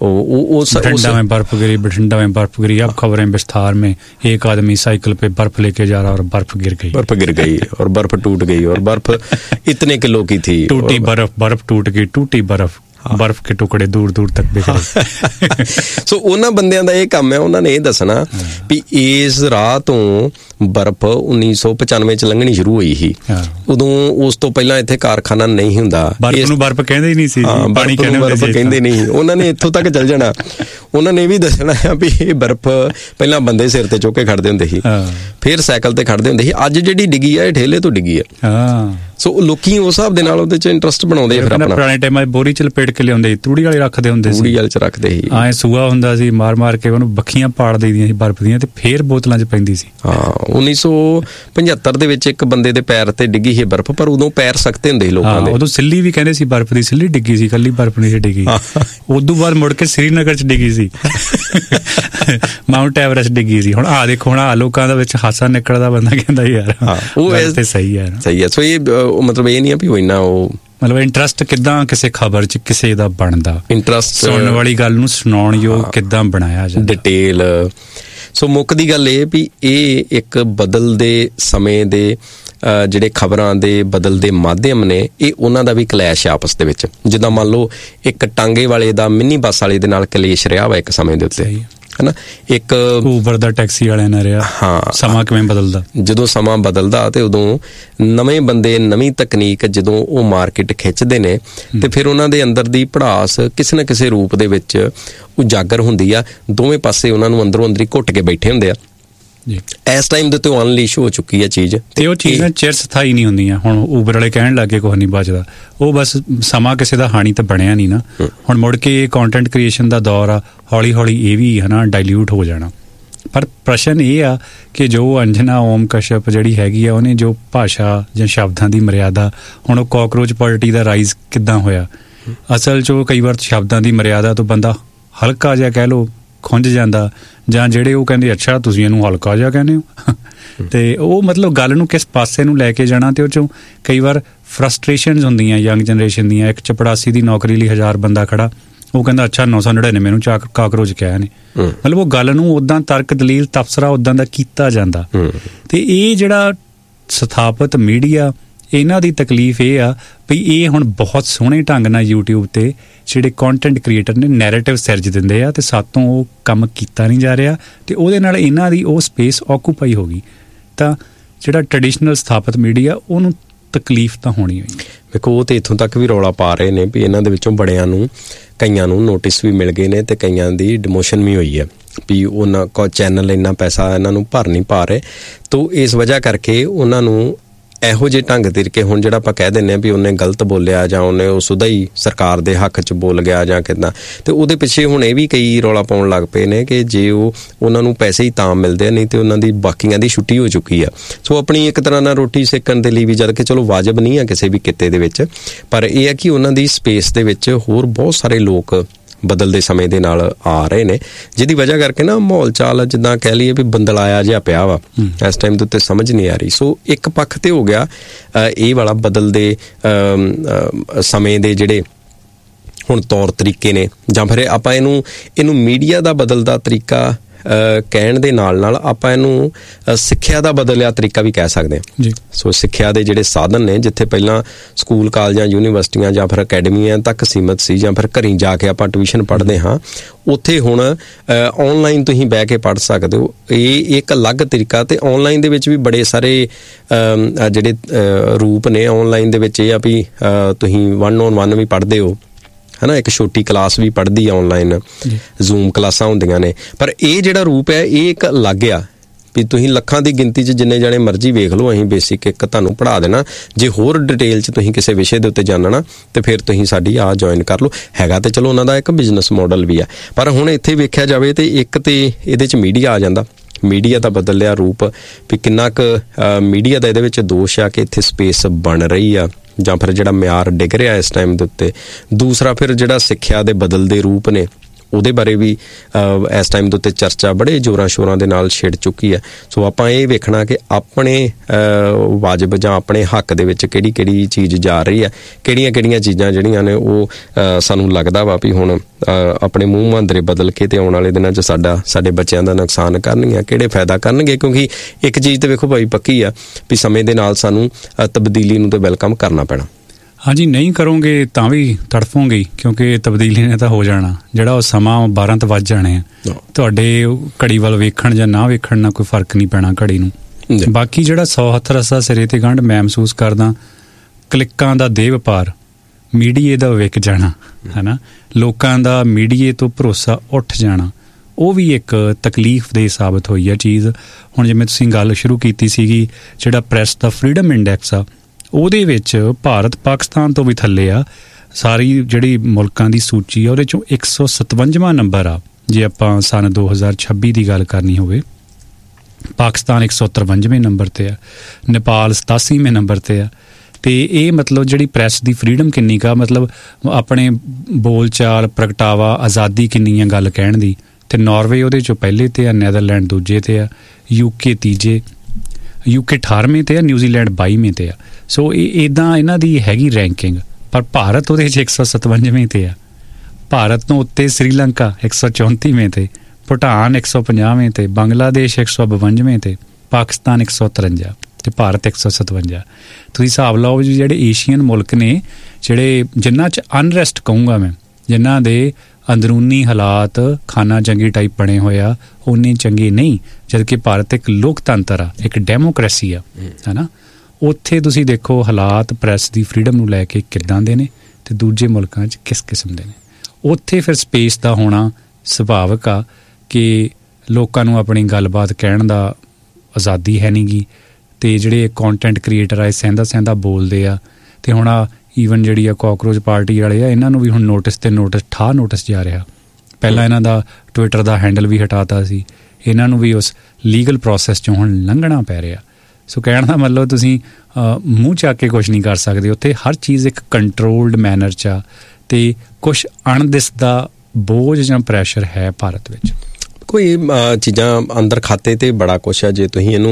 बठिंडा में बर्फ गिरी, बठिंडा में बर्फ गिरी, अब खबरें विस्तार में, एक आदमी साइकिल पे बर्फ लेके जा रहा और बर्फ गिर गई, बर्फ गिर गई और बर्फ टूट गई, और बर्फ इतने किलो की थी, टूटी बर्फ, बर्फ टूट गई, टूटी बर्फ, ਬਰਫ਼ ਕੇ ਟੁਕੜੇ ਦੂਰ ਦੂਰ ਤੱਕ ਬਿਖਰੇ। ਸੋ ਉਹਨਾਂ ਬੰਦਿਆਂ ਦਾ ਇਹ ਕੰਮ ਹੈ, ਉਹਨਾਂ ਨੇ ਇਹ ਦੱਸਣਾ ਵੀ ਇਸ ਰਾਹ ਤੋਂ ਬਰਫ਼ ਉੱਨੀ ਸੌ ਪਚਾਨਵੇਂ ਚ ਲੰਘਣੀ ਸ਼ੁਰੂ ਹੋਈ ਸੀ। ਉਦੋਂ ਉਸ ਤੋਂ ਪਹਿਲਾਂ ਇੱਥੇ ਕਾਰਖਾਨਾ ਨਹੀਂ ਹੁੰਦਾ, ਬਰਫ਼ ਨੂੰ ਬਰਫ਼ ਕਹਿੰਦੇ ਹੀ ਨਹੀਂ ਸੀ, ਪਾਣੀ ਬਰਫ਼ ਕਹਿੰਦੇ ਨਹੀਂ। ਉਹਨਾਂ ਨੇ ਇੱਥੋਂ ਤੱਕ ਚੱਲ ਜਾਣਾ। ਉਹਨਾਂ ਨੇ ਇਹ ਵੀ ਦੱਸਣਾ ਆ ਵੀ ਇਹ ਬਰਫ਼ ਪਹਿਲਾਂ ਬੰਦੇ ਸਿਰ ਤੇ ਚੁੱਕ ਕੇ ਖੜਦੇ ਹੁੰਦੇ ਸੀ, ਫਿਰ ਸਾਈਕਲ ਤੇ ਖੜਦੇ ਹੁੰਦੇ ਸੀ। ਅੱਜ ਜਿਹੜੀ ਡਿੱਗੀ ਆ ਇਹ ਠੇਲੇ ਤੋਂ ਡਿੱਗੀ ਆ। ਸੋ ਲੋਕੀ ਉਸ ਹਿਸਾਬ ਦੇ ਨਾਲ ਉਹਦੇ ਚ ਇੰਟਰਸਟ ਬਣਾਉਂਦੇ। ਫਿਰ ਆਪਣਾ ਪੁਰਾਣੇ ਟਾਈਮਾਂ ਬੋਰੀ ਚ ਲਪੇਟ ਕੇ ਲਿਆਉਂਦੇ, ਤੂੜੀ ਵਾਲੇ ਰੱਖਦੇ ਹੁੰਦੇ ਸੀ, ਤੂੜੀ ਵਾਲੇ ਚ ਰੱਖਦੇ ਸੀ, ਐ ਸੂਆ ਹੁੰਦਾ ਸੀ, ਮਾਰ ਮਾਰ ਕੇ ਉਹਨੂੰ ਬੱਖੀਆਂ ਪਾੜ ਦੇਈਆਂ ਸੀ ਬਰਫ਼ ਦੀਆਂ, ਤੇ ਫੇਰ ਬੋਤਲਾਂ ਚ ਪੈਂਦੀ ਸੀ। ਹਾਂ, ਉੱਨੀ ਸੌ ਪਝੱਤਰ ਦੇ ਵਿੱਚ ਇੱਕ ਬੰਦੇ ਦੇ ਪੈਰ ਤੇ ਡਿੱਗੀ ਸੀ ਬਰਫ਼, ਪਰ ਉਦੋਂ ਪੈਰ ਸਖਤੇ ਹੁੰਦੇ ਸੀ ਲੋਕਾਂ ਦੇ। ਉਦੋਂ ਸਿੱਲੀ ਵੀ ਕਹਿੰਦੇ ਸੀ ਬਰਫ਼ ਦੀ, ਸਿੱਲੀ ਡਿੱਗੀ ਸੀ, ਕੱਲੀ ਬਰਫ਼ ਨਹੀਂ ਸੀ ਡਿੱਗੀ। ਉਦੋਂ ਬਾਅਦ ਮੁੜ ਕੇ ਸ੍ਰੀਨਗਰ ਚ ਡਿੱਗੀ ਸੀ, ਮਾਊਂਟ ਐਵਰੈਸਟ ਡਿੱਗੀ ਸੀ। ਹੁਣ ਆਹ ਦੇਖੋ, ਹੁਣ ਆਹ ਲੋਕਾਂ ਦੇ ਵਿੱਚ ਹਾਸਾ ਨਿਕਲਦਾ, ਬੰਦਾ ਕਹਿੰਦਾ ਯਾਰ ਉਹ ਤੇ ਸਹੀ ਹੈ, ਸਹੀ ਹੈ। ਸੋ ਇਹ ਮਤਲਬ ਇਹ ਨਹੀਂ ਆ ਵੀ ਉਹ ਇੰਨਾ ਉਹ ਮਤਲਬ ਇੰਟਰਸਟ ਕਿੱਦਾਂ ਕਿਸੇ ਖਬਰ ਚ ਕਿਸੇ ਦਾ ਬਣਦਾ, ਇੰਟਰਸਟ ਸੁਣਨ ਵਾਲੀ ਗੱਲ ਨੂੰ ਸੁਣਾਉਣ ਯੋਗ ਕਿੱਦਾਂ ਬਣਾਇਆ ਜਾਂਦਾ, ਡਿਟੇਲ। ਸੋ ਮੁੱਖ ਦੀ ਗੱਲ ਇਹ ਵੀ ਇਹ ਇੱਕ ਬਦਲਦੇ ਸਮੇਂ ਦੇ ਜਿਹੜੇ ਖਬਰਾਂ ਦੇ ਬਦਲਦੇ ਮਾਧਿਅਮ ਨੇ, ਇਹ ਉਹਨਾਂ ਦਾ ਵੀ ਕਲੈਸ਼ ਆਪਸ ਦੇ ਵਿੱਚ। ਜਿੱਦਾਂ ਮੰਨ ਲਓ ਇੱਕ ਟਾਂਗੇ ਵਾਲੇ ਦਾ ਮਿੰਨੀ ਬੱਸ ਵਾਲੇ ਦੇ ਨਾਲ ਕਲੇਸ਼ ਰਿਹਾ ਵਾ ਇੱਕ ਸਮੇਂ ਦੇ ਉੱਤੇ, ਹਨਾ। ਇੱਕ ਊਬਰ ਦਾ ਟੈਕਸੀ ਵਾਲਿਆਂ ਨਾਲ ਰਿਹਾ। ਹਾਂ, ਸਮਾਂ ਕਿਵੇਂ ਬਦਲਦਾ, ਜਦੋਂ ਸਮਾਂ ਬਦਲਦਾ ਤੇ ਉਦੋਂ ਨਵੇਂ ਬੰਦੇ, ਨਵੀਂ ਤਕਨੀਕ ਜਦੋਂ ਉਹ ਮਾਰਕੀਟ ਖਿੱਚਦੇ ਨੇ ਤੇ ਫਿਰ ਉਹਨਾਂ ਦੇ ਅੰਦਰ ਦੀ ਭੜਾਸ ਕਿਸੇ ਨਾ ਕਿਸੇ ਰੂਪ ਦੇ ਵਿੱਚ ਉਜਾਗਰ ਹੁੰਦੀ ਆ। ਦੋਵੇਂ ਪਾਸੇ ਉਹਨਾਂ ਨੂੰ ਅੰਦਰੋਂ ਅੰਦਰੀ ਘੁੱਟ ਕੇ ਬੈਠੇ ਹੁੰਦੇ ਆ। ਇਸ ਟਾਈਮ ਦੇ ਉੱਤੇ ਅਨਲੀਸ਼ ਹੋ ਚੁੱਕੀ ਹੈ ਚੀਜ਼, ਤੇ ਉਹ ਚੀਜ਼ਾਂ ਚਿਰ ਸਥਾਈ ਨਹੀਂ ਹੁੰਦੀਆਂ। ਹੁਣ ਊਬਰ ਵਾਲੇ ਕਹਿਣ ਲੱਗੇ ਕੁਛ ਨਹੀਂ ਬਚਦਾ, ਉਹ ਬਸ ਸਮਾਂ ਕਿਸੇ ਦਾ ਹਾਣੀ ਤਾਂ ਬਣਿਆ ਨਹੀਂ ਨਾ। ਹੁਣ ਮੁੜ ਕੇ ਕੰਟੈਂਟ ਕ੍ਰੀਏਸ਼ਨ ਦਾ ਦੌਰ ਆ, ਹੌਲੀ ਹੌਲੀ ਇਹ ਵੀ ਹਨਾ ਡਾਇਲਿਊਟ ਹੋ ਜਾਣਾ। ਪਰ ਪ੍ਰਸ਼ਨ ਇਹ ਆ ਕਿ ਜੋ ਅੰਜਨਾ ਓਮ ਕਸ਼ਪ ਜਿਹੜੀ ਹੈਗੀ ਆ, ਉਹਨੇ ਜੋ ਭਾਸ਼ਾ ਜਾਂ ਸ਼ਬਦਾਂ ਦੀ ਮਰਿਆਦਾ, ਹੁਣ ਉਹ ਕਾਕਰੋਚ ਪਾਰਟੀ ਦਾ ਰਾਈਜ਼ ਕਿੱਦਾਂ ਹੋਇਆ। ਅਸਲ 'ਚ ਉਹ ਕਈ ਵਾਰ ਸ਼ਬਦਾਂ ਦੀ ਮਰਿਆਦਾ ਤੋਂ ਬੰਦਾ ਹਲਕਾ ਜਿਹਾ ਕਹਿ ਲਓ ਖੁੰਝ ਜਾਂਦਾ, ਜਾਂ ਜਿਹੜੇ ਉਹ ਕਹਿੰਦੇ ਅੱਛਾ ਤੁਸੀਂ ਇਹਨੂੰ ਹਲਕਾ ਜਿਹਾ ਕਹਿੰਦੇ ਹੋ, ਤੇ ਉਹ ਮਤਲਬ ਗੱਲ ਨੂੰ ਕਿਸ ਪਾਸੇ ਨੂੰ ਲੈ ਕੇ ਜਾਣਾ। ਤੇ ਉਹ 'ਚੋਂ ਕਈ ਵਾਰ ਫਰਸਟ੍ਰੇਸ਼ਨਸ ਹੁੰਦੀਆਂ ਯੰਗ ਜਨਰੇਸ਼ਨ ਦੀਆਂ। ਇੱਕ ਚਪੜਾਸੀ ਦੀ ਨੌਕਰੀ ਲਈ ਹਜ਼ਾਰ ਬੰਦਾ ਖੜਾ, ਉਹ ਕਹਿੰਦਾ ਅੱਛਾ ਨੌ ਸੌ ਨੜਿਨਵੇਂ ਨੂੰ ਚਾਕ ਕਾਕਰੋਚ ਕਹਿਆ ਨੇ। ਮਤਲਬ ਉਹ ਗੱਲ ਨੂੰ ਉੱਦਾਂ ਤਰਕ ਦਲੀਲ ਤਬਸਰਾ ਉੱਦਾਂ ਦਾ ਕੀਤਾ ਜਾਂਦਾ। ਤੇ ਇਹ ਜਿਹੜਾ ਸਥਾਪਿਤ ਮੀਡੀਆ, ਇਹਨਾਂ ਦੀ ਤਕਲੀਫ ਇਹ ਆ ਵੀ ਇਹ ਹੁਣ ਬਹੁਤ ਸੋਹਣੇ ਢੰਗ ਨਾਲ ਯੂਟਿਊਬ ਤੇ ਜਿਹੜੇ ਕੰਟੈਂਟ ਕ੍ਰੀਏਟਰ ਨੇ ਨੈਰੇਟਿਵ ਸਿਰਜ ਦਿੰਦੇ ਆ, ਤੇ ਸਾਤੋਂ ਉਹ ਕੰਮ ਕੀਤਾ ਨਹੀਂ ਜਾ ਰਿਹਾ, ਤੇ ਉਹਦੇ ਨਾਲ ਇਹਨਾਂ ਦੀ ਉਹ ਸਪੇਸ ਆਕੂਪਾਈ ਹੋ ਗਈ। ਤਾਂ ਜਿਹੜਾ ਟ੍ਰੈਡੀਸ਼ਨਲ ਸਥਾਪਿਤ ਮੀਡੀਆ, ਉਹਨੂੰ ਤਕਲੀਫ ਤਾਂ ਹੋਣੀ ਹੋਈ। ਵੇਖੋ ਉਹ ਤੇ ਇੱਥੋਂ ਤੱਕ ਵੀ ਰੌਲਾ ਪਾ ਰਹੇ ਨੇ ਵੀ ਇਹਨਾਂ ਦੇ ਵਿੱਚੋਂ ਬੜਿਆਂ ਨੂੰ, ਕਈਆਂ ਨੂੰ ਨੋਟਿਸ ਵੀ ਮਿਲ ਗਏ ਨੇ ਤੇ ਕਈਆਂ ਦੀ ਡਿਮੋਸ਼ਨ ਵੀ ਹੋਈ ਹੈ ਵੀ ਉਹਨਾਂ ਕੋ ਚੈਨਲ ਇੰਨਾ ਪੈਸਾ ਇਹਨਾਂ ਨੂੰ ਭਰ ਨਹੀਂ ਪਾ ਰਹੇ। ਤਾਂ ਇਸ ਵਜ੍ਹਾ ਕਰਕੇ ਉਹਨਾਂ ਨੂੰ ਇਹੋ ਜਿਹੇ ਢੰਗ ਤਰੀਕੇ, ਹੁਣ ਜਿਹੜਾ ਆਪਾਂ ਕਹਿ ਦਿੰਦੇ ਹਾਂ ਵੀ ਉਹਨੇ ਗਲਤ ਬੋਲਿਆ ਜਾਂ ਉਹਨੇ ਉਸ ਉਹਦਾ ਹੀ ਸਰਕਾਰ ਦੇ ਹੱਕ 'ਚ ਬੋਲ ਗਿਆ ਜਾਂ ਕਿੱਦਾਂ, ਤੇ ਉਹਦੇ ਪਿੱਛੇ ਹੁਣ ਇਹ ਵੀ ਕਈ ਰੌਲਾ ਪਾਉਣ ਲੱਗ ਪਏ ਨੇ ਕਿ ਜੇ ਉਹ ਉਹਨਾਂ ਨੂੰ ਪੈਸੇ ਹੀ ਤਾਂ ਮਿਲਦੇ ਆ, ਨਹੀਂ ਤੇ ਉਹਨਾਂ ਦੀ ਬਾਕੀਆਂ ਦੀ ਛੁੱਟੀ ਹੋ ਚੁੱਕੀ ਆ। ਸੋ ਆਪਣੀ ਇੱਕ ਤਰ੍ਹਾਂ ਨਾਲ ਰੋਟੀ ਸੇਕਣ ਦੇ ਲਈ ਵੀ, ਜਦ ਕਿ ਚਲੋ ਵਾਜਬ ਨਹੀਂ ਆ ਕਿਸੇ ਵੀ ਕਿੱਤੇ ਦੇ ਵਿੱਚ, ਪਰ ਇਹ ਹੈ ਕਿ ਉਹਨਾਂ ਦੀ ਸਪੇਸ ਦੇ ਵਿੱਚ ਹੋਰ ਬਹੁਤ ਸਾਰੇ ਲੋਕ ਬਦਲਦੇ ਸਮੇਂ ਦੇ ਨਾਲ ਆ ਰਹੇ ਨੇ, ਜਿਹਦੀ ਵਜ੍ਹਾ ਕਰਕੇ ਨਾ ਮਾਹੌਲ ਚਾਲ ਜਿੱਦਾਂ ਕਹਿ ਲਈਏ ਵੀ ਬੰਦਲਾਇਆ ਜਿਹਾ ਪਿਆ ਵਾ ਇਸ ਟਾਈਮ ਦੇ ਉੱਤੇ, ਸਮਝ ਨਹੀਂ ਆ ਰਹੀ। ਸੋ ਇੱਕ ਪੱਖ ਤੇ ਹੋ ਗਿਆ ਇਹ ਵਾਲਾ ਬਦਲਦੇ ਸਮੇਂ ਦੇ ਜਿਹੜੇ ਹੁਣ ਤੌਰ ਤਰੀਕੇ ਨੇ, ਜਾਂ ਫਿਰ ਆਪਾਂ ਇਹਨੂੰ ਇਹਨੂੰ ਮੀਡੀਆ ਦਾ ਬਦਲਦਾ ਤਰੀਕਾ ਕਹਿਣ ਦੇ ਨਾਲ ਨਾਲ ਆਪਾਂ ਇਹਨੂੰ ਸਿੱਖਿਆ ਦਾ ਬਦਲਿਆ ਤਰੀਕਾ ਵੀ ਕਹਿ ਸਕਦੇ ਹਾਂ ਜੀ। ਸੋ ਸਿੱਖਿਆ ਦੇ ਜਿਹੜੇ ਸਾਧਨ ਨੇ, ਜਿੱਥੇ ਪਹਿਲਾਂ ਸਕੂਲ, ਕਾਲਜਾਂ, ਯੂਨੀਵਰਸਿਟੀਆਂ ਜਾਂ ਫਿਰ ਅਕੈਡਮੀਆਂ ਤੱਕ ਸੀਮਤ ਸੀ, ਜਾਂ ਫਿਰ ਘਰੀਂ ਜਾ ਕੇ ਆਪਾਂ ਟਿਊਸ਼ਨ ਪੜ੍ਹਦੇ ਹਾਂ, ਉੱਥੇ ਹੁਣ ਔਨਲਾਈਨ ਤੁਸੀਂ ਬਹਿ ਕੇ ਪੜ੍ਹ ਸਕਦੇ ਹੋ। ਇਹ ਇੱਕ ਅਲੱਗ ਤਰੀਕਾ। ਤੇ ਔਨਲਾਈਨ ਦੇ ਵਿੱਚ ਵੀ ਬੜੇ ਸਾਰੇ ਜਿਹੜੇ ਰੂਪ ਨੇ ਔਨਲਾਈਨ ਦੇ ਵਿੱਚ, ਇਹ ਆ ਵੀ ਤੁਸੀਂ ਵਨ ਔਨ ਵਨ ਵੀ ਪੜ੍ਹਦੇ ਹੋ, ਹੈ ਨਾ, ਇੱਕ ਛੋਟੀ ਕਲਾਸ ਵੀ ਪੜ੍ਹਦੀ ਆ ਔਨਲਾਈਨ, ਜ਼ੂਮ ਕਲਾਸਾਂ ਹੁੰਦੀਆਂ ਨੇ। ਪਰ ਇਹ ਜਿਹੜਾ ਰੂਪ ਹੈ ਇਹ ਇੱਕ ਅਲੱਗ ਆ ਵੀ ਤੁਸੀਂ ਲੱਖਾਂ ਦੀ ਗਿਣਤੀ 'ਚ ਜਿੰਨੇ ਜਾਣੇ ਮਰਜ਼ੀ ਵੇਖ ਲਓ, ਅਸੀਂ ਬੇਸਿਕ ਇੱਕ ਤੁਹਾਨੂੰ ਪੜ੍ਹਾ ਦੇਣਾ। ਜੇ ਹੋਰ ਡਿਟੇਲ 'ਚ ਤੁਸੀਂ ਕਿਸੇ ਵਿਸ਼ੇ ਦੇ ਉੱਤੇ ਜਾਣਨਾ ਤੇ ਫਿਰ ਤੁਸੀਂ ਸਾਡੀ ਆ ਜੁਆਇਨ ਕਰ ਲਓ। ਹੈਗਾ ਤੇ ਚਲੋ ਉਹਨਾਂ ਦਾ ਇੱਕ ਬਿਜ਼ਨਸ ਮਾਡਲ ਵੀ ਆ, ਪਰ ਹੁਣ ਇੱਥੇ ਵੇਖਿਆ ਜਾਵੇ ਤੇ ਇੱਕ ਤੇ ਇਹਦੇ 'ਚ ਮੀਡੀਆ ਆ ਜਾਂਦਾ। ਮੀਡੀਆ ਦਾ ਬਦਲਿਆ ਰੂਪ ਵੀ ਕਿੰਨਾ ਕੁ ਮੀਡੀਆ ਦਾ ਇਹਦੇ ਵਿੱਚ ਦੋਸ਼ ਆ ਕਿ ਇੱਥੇ ਸਪੇਸ ਬਣ ਰਹੀ ਆ, ਜਾਂ ਫਿਰ ਜਿਹੜਾ ਮਿਆਰ ਡਿੱਗ ਰਿਹਾ ਇਸ ਟਾਈਮ ਦੇ ਉੱਤੇ। ਦੂਸਰਾ ਫਿਰ ਜਿਹੜਾ ਸਿੱਖਿਆ ਦੇ ਬਦਲਦੇ ਰੂਪ ਨੇ, ਉਹਦੇ ਬਾਰੇ ਵੀ ਇਸ ਟਾਈਮ ਦੇ ਉੱਤੇ ਚਰਚਾ ਬੜੇ ਜ਼ੋਰਾਂ ਸ਼ੋਰਾਂ ਦੇ ਨਾਲ ਛਿੜ ਚੁੱਕੀ ਹੈ। ਸੋ ਆਪਾਂ ਇਹ ਵੇਖਣਾ ਕਿ ਆਪਣੇ ਵਾਜਬ ਜਾਂ ਆਪਣੇ ਹੱਕ ਦੇ ਵਿੱਚ ਕਿਹੜੀ ਕਿਹੜੀ ਚੀਜ਼ ਜਾ ਰਹੀ ਹੈ, ਕਿਹੜੀਆਂ ਕਿਹੜੀਆਂ ਚੀਜ਼ਾਂ ਜਿਹੜੀਆਂ ਨੇ ਉਹ ਸਾਨੂੰ ਲੱਗਦਾ ਵਾ ਵੀ ਹੁਣ ਆਪਣੇ ਮੂੰਹ ਮਾਂਦਰੇ ਬਦਲ ਕੇ ਤੇ ਆਉਣ ਵਾਲੇ ਦਿਨਾਂ 'ਚ ਸਾਡਾ ਸਾਡੇ ਬੱਚਿਆਂ ਦਾ ਨੁਕਸਾਨ ਕਰਨਗੀਆਂ, ਕਿਹੜੇ ਫਾਇਦਾ ਕਰਨਗੇ। ਕਿਉਂਕਿ ਇੱਕ ਚੀਜ਼ ਤਾਂ ਵੇਖੋ ਭਾਈ ਪੱਕੀ ਆ ਵੀ ਸਮੇਂ ਦੇ ਨਾਲ ਸਾਨੂੰ ਤਬਦੀਲੀ ਨੂੰ ਤਾਂ ਵੈਲਕਮ ਕਰਨਾ ਪੈਣਾ। ਹਾਂਜੀ, ਨਹੀਂ ਕਰੋਗੇ ਤਾਂ ਵੀ ਤੜਫੋਗੇ, ਕਿਉਂਕਿ ਤਬਦੀਲੀ ਨੇ ਤਾਂ ਹੋ ਜਾਣਾ। ਜਿਹੜਾ ਉਹ ਸਮਾਂ ਬਾਰਾਂ ਤੋਂ ਵੱਜ ਜਾਣੇ ਆ, ਤੁਹਾਡੇ ਘੜੀ ਵੱਲ ਵੇਖਣ ਜਾਂ ਨਾ ਵੇਖਣ ਨਾਲ ਕੋਈ ਫਰਕ ਨਹੀਂ ਪੈਣਾ ਘੜੀ ਨੂੰ। ਬਾਕੀ ਜਿਹੜਾ ਸੌ ਹੱਥ ਰੱਸਾ ਸਿਰੇ ਤੇ ਗੰਢ ਮੈਂ ਮਹਿਸੂਸ ਕਰਦਾ, ਕਲਿੱਕਾਂ ਦਾ ਦੇਹ ਵਪਾਰ, ਮੀਡੀਏ ਦਾ ਵਿਕ ਜਾਣਾ, ਹੈ ਨਾ, ਲੋਕਾਂ ਦਾ ਮੀਡੀਏ ਤੋਂ ਭਰੋਸਾ ਉੱਠ ਜਾਣਾ, ਉਹ ਵੀ ਇੱਕ ਤਕਲੀਫ ਦੇ ਸਾਬਤ ਹੋਈ ਆ ਚੀਜ਼। ਹੁਣ ਜਿਵੇਂ ਤੁਸੀਂ ਗੱਲ ਸ਼ੁਰੂ ਕੀਤੀ ਸੀਗੀ, ਜਿਹੜਾ ਪ੍ਰੈਸ ਦਾ ਫਰੀडम ਇੰਡੈਕਸ ਆ, ਉਹਦੇ ਵਿੱਚ ਭਾਰਤ ਪਾਕਿਸਤਾਨ ਤੋਂ ਵੀ ਥੱਲੇ ਆ। ਸਾਰੀ ਜਿਹੜੀ ਮੁਲਕਾਂ ਦੀ ਸੂਚੀ ਆ ਉਹਦੇ ਚੋਂ ਇੱਕ ਸੌ ਸਤਵੰਜਵਾਂ ਨੰਬਰ ਆ ਜੇ ਆਪਾਂ ਸਨ ਦੋ ਹਜ਼ਾਰ ਛੱਬੀ ਦੀ ਗੱਲ ਕਰਨੀ ਹੋਵੇ। ਪਾਕਿਸਤਾਨ ਇੱਕ ਸੌ ਤਰਵੰਜਵੇਂ ਨੰਬਰ 'ਤੇ ਆ, ਨੇਪਾਲ ਸਤਾਸੀਵੇਂ ਨੰਬਰ 'ਤੇ ਆ। ਅਤੇ ਇਹ ਮਤਲਬ ਜਿਹੜੀ ਪ੍ਰੈਸ ਦੀ ਫਰੀਡਮ ਕਿੰਨੀ ਕਾ, ਮਤਲਬ ਆਪਣੇ ਬੋਲ ਚਾਲ ਪ੍ਰਗਟਾਵਾ ਆਜ਼ਾਦੀ ਕਿੰਨੀ ਆ ਗੱਲ ਕਹਿਣ ਦੀ। ਅਤੇ ਨਾਰਵੇ ਉਹਦੇ 'ਚੋਂ ਪਹਿਲੇ 'ਤੇ ਆ, ਨੈਦਰਲੈਂਡ ਦੂਜੇ 'ਤੇ ਆ, ਯੂਕੇ ਤੀਜੇ, ਯੂਕੇ ਅਠਾਰਵੇਂ 'ਤੇ ਆ, ਨਿਊਜ਼ੀਲੈਂਡ ਬਾਈਵੇਂ 'ਤੇ ਆ। ਸੋ ਇਹ ਇੱਦਾਂ ਇਹਨਾਂ ਦੀ ਹੈਗੀ ਰੈਂਕਿੰਗ। ਪਰ ਭਾਰਤ ਉਹਦੇ 'ਚ ਇੱਕ ਸੌ ਸਤਵੰਜਵੇਂ 'ਤੇ ਆ। ਭਾਰਤ ਤੋਂ ਉੱਤੇ ਸ੍ਰੀਲੰਕਾ ਇੱਕ ਸੌ ਚੌਂਤੀਵੇਂ 'ਤੇ, ਭੂਟਾਨ ਇੱਕ ਸੌ ਪੰਜਾਹਵੇਂ 'ਤੇ, ਬੰਗਲਾਦੇਸ਼ ਇੱਕ ਸੌ ਬਵੰਜਵੇਂ 'ਤੇ, ਪਾਕਿਸਤਾਨ ਇੱਕ ਸੌ ਤਰਵੰਜਾ ਅਤੇ ਭਾਰਤ ਇੱਕ ਸੌ ਸਤਵੰਜਾ। ਤੁਸੀਂ ਹਿਸਾਬ ਲਾਓ ਜੀ, ਜਿਹੜੇ ਏਸ਼ੀਅਨ ਮੁਲਕ ਨੇ ਜਿਹੜੇ ਜਿਨ੍ਹਾਂ 'ਚ ਅਨਰੈਸਟ ਕਹੂੰਗਾ ਮੈਂ, ਜਿਨ੍ਹਾਂ ਦੇ ਅੰਦਰੂਨੀ ਹਾਲਾਤ ਖਾਨਾ ਜੰਗੀ ਟਾਈਪ ਬਣੇ ਹੋਏ ਆ, ਉਨੇ ਚੰਗੇ ਨਹੀਂ। ਜਦਕਿ ਭਾਰਤ ਇੱਕ ਲੋਕਤੰਤਰ ਆ, ਇੱਕ ਡੈਮੋਕ੍ਰੇਸੀ ਆ, ਹੈ ਨਾ। ਉੱਥੇ ਤੁਸੀਂ ਦੇਖੋ ਹਾਲਾਤ ਪ੍ਰੈਸ ਦੀ ਫਰੀਡਮ ਨੂੰ ਲੈ ਕੇ ਕਿੱਦਾਂ ਦੇ ਨੇ ਅਤੇ ਦੂਜੇ ਮੁਲਕਾਂ 'ਚ ਕਿਸ ਕਿਸਮ ਦੇ ਨੇ। ਉੱਥੇ ਫਿਰ ਸਪੇਸ ਦਾ ਹੋਣਾ ਸੁਭਾਵਿਕ ਆ ਕਿ ਲੋਕਾਂ ਨੂੰ ਆਪਣੀ ਗੱਲਬਾਤ ਕਹਿਣ ਦਾ ਆਜ਼ਾਦੀ ਹੈ ਨਹੀਂ ਗੀ। ਅਤੇ ਜਿਹੜੇ ਕੰਟੈਂਟ ਕ੍ਰੀਏਟਰ ਆ, ਸਹਿੰਦਾ ਸਹਿੰਦਾ ਬੋਲਦੇ ਆ। ਅਤੇ ਹੁਣ ਆ ਈਵਨ ਜਿਹੜੀ ਆ ਕਾਕਰੋਚ ਪਾਰਟੀ ਵਾਲੇ ਆ, ਇਹਨਾਂ ਨੂੰ ਵੀ ਹੁਣ ਨੋਟਿਸ 'ਤੇ ਨੋਟਿਸ ਠਾਹ ਨੋਟਿਸ ਜਾ ਰਿਹਾ। ਪਹਿਲਾਂ ਇਹਨਾਂ ਦਾ ਟਵਿੱਟਰ ਦਾ ਹੈਂਡਲ ਵੀ ਹਟਾਤਾ ਸੀ, ਇਹਨਾਂ ਨੂੰ ਵੀ ਉਸ ਲੀਗਲ ਪ੍ਰੋਸੈਸ 'ਚੋਂ ਹੁਣ ਲੰਘਣਾ ਪੈ ਰਿਹਾ। ਸੋ ਕਹਿਣ ਦਾ ਮਤਲਬ ਤੁਸੀਂ ਮੂੰਹ ਚੱਕ ਕੇ ਕੁਛ ਨਹੀਂ ਕਰ ਸਕਦੇ। ਉੱਥੇ ਹਰ ਚੀਜ਼ ਇੱਕ ਕੰਟਰੋਲਡ ਮੈਨਰ 'ਚ ਆ ਅਤੇ ਕੁਛ ਅਣਦਿਸਦਾ ਬੋਝ ਜਾਂ ਪ੍ਰੈਸ਼ਰ ਹੈ ਭਾਰਤ ਵਿੱਚ। ਕੋਈ ਚੀਜ਼ਾਂ ਅੰਦਰ ਖਾਤੇ 'ਤੇ ਬੜਾ ਕੁਛ ਹੈ। ਜੇ ਤੁਸੀਂ ਇਹਨੂੰ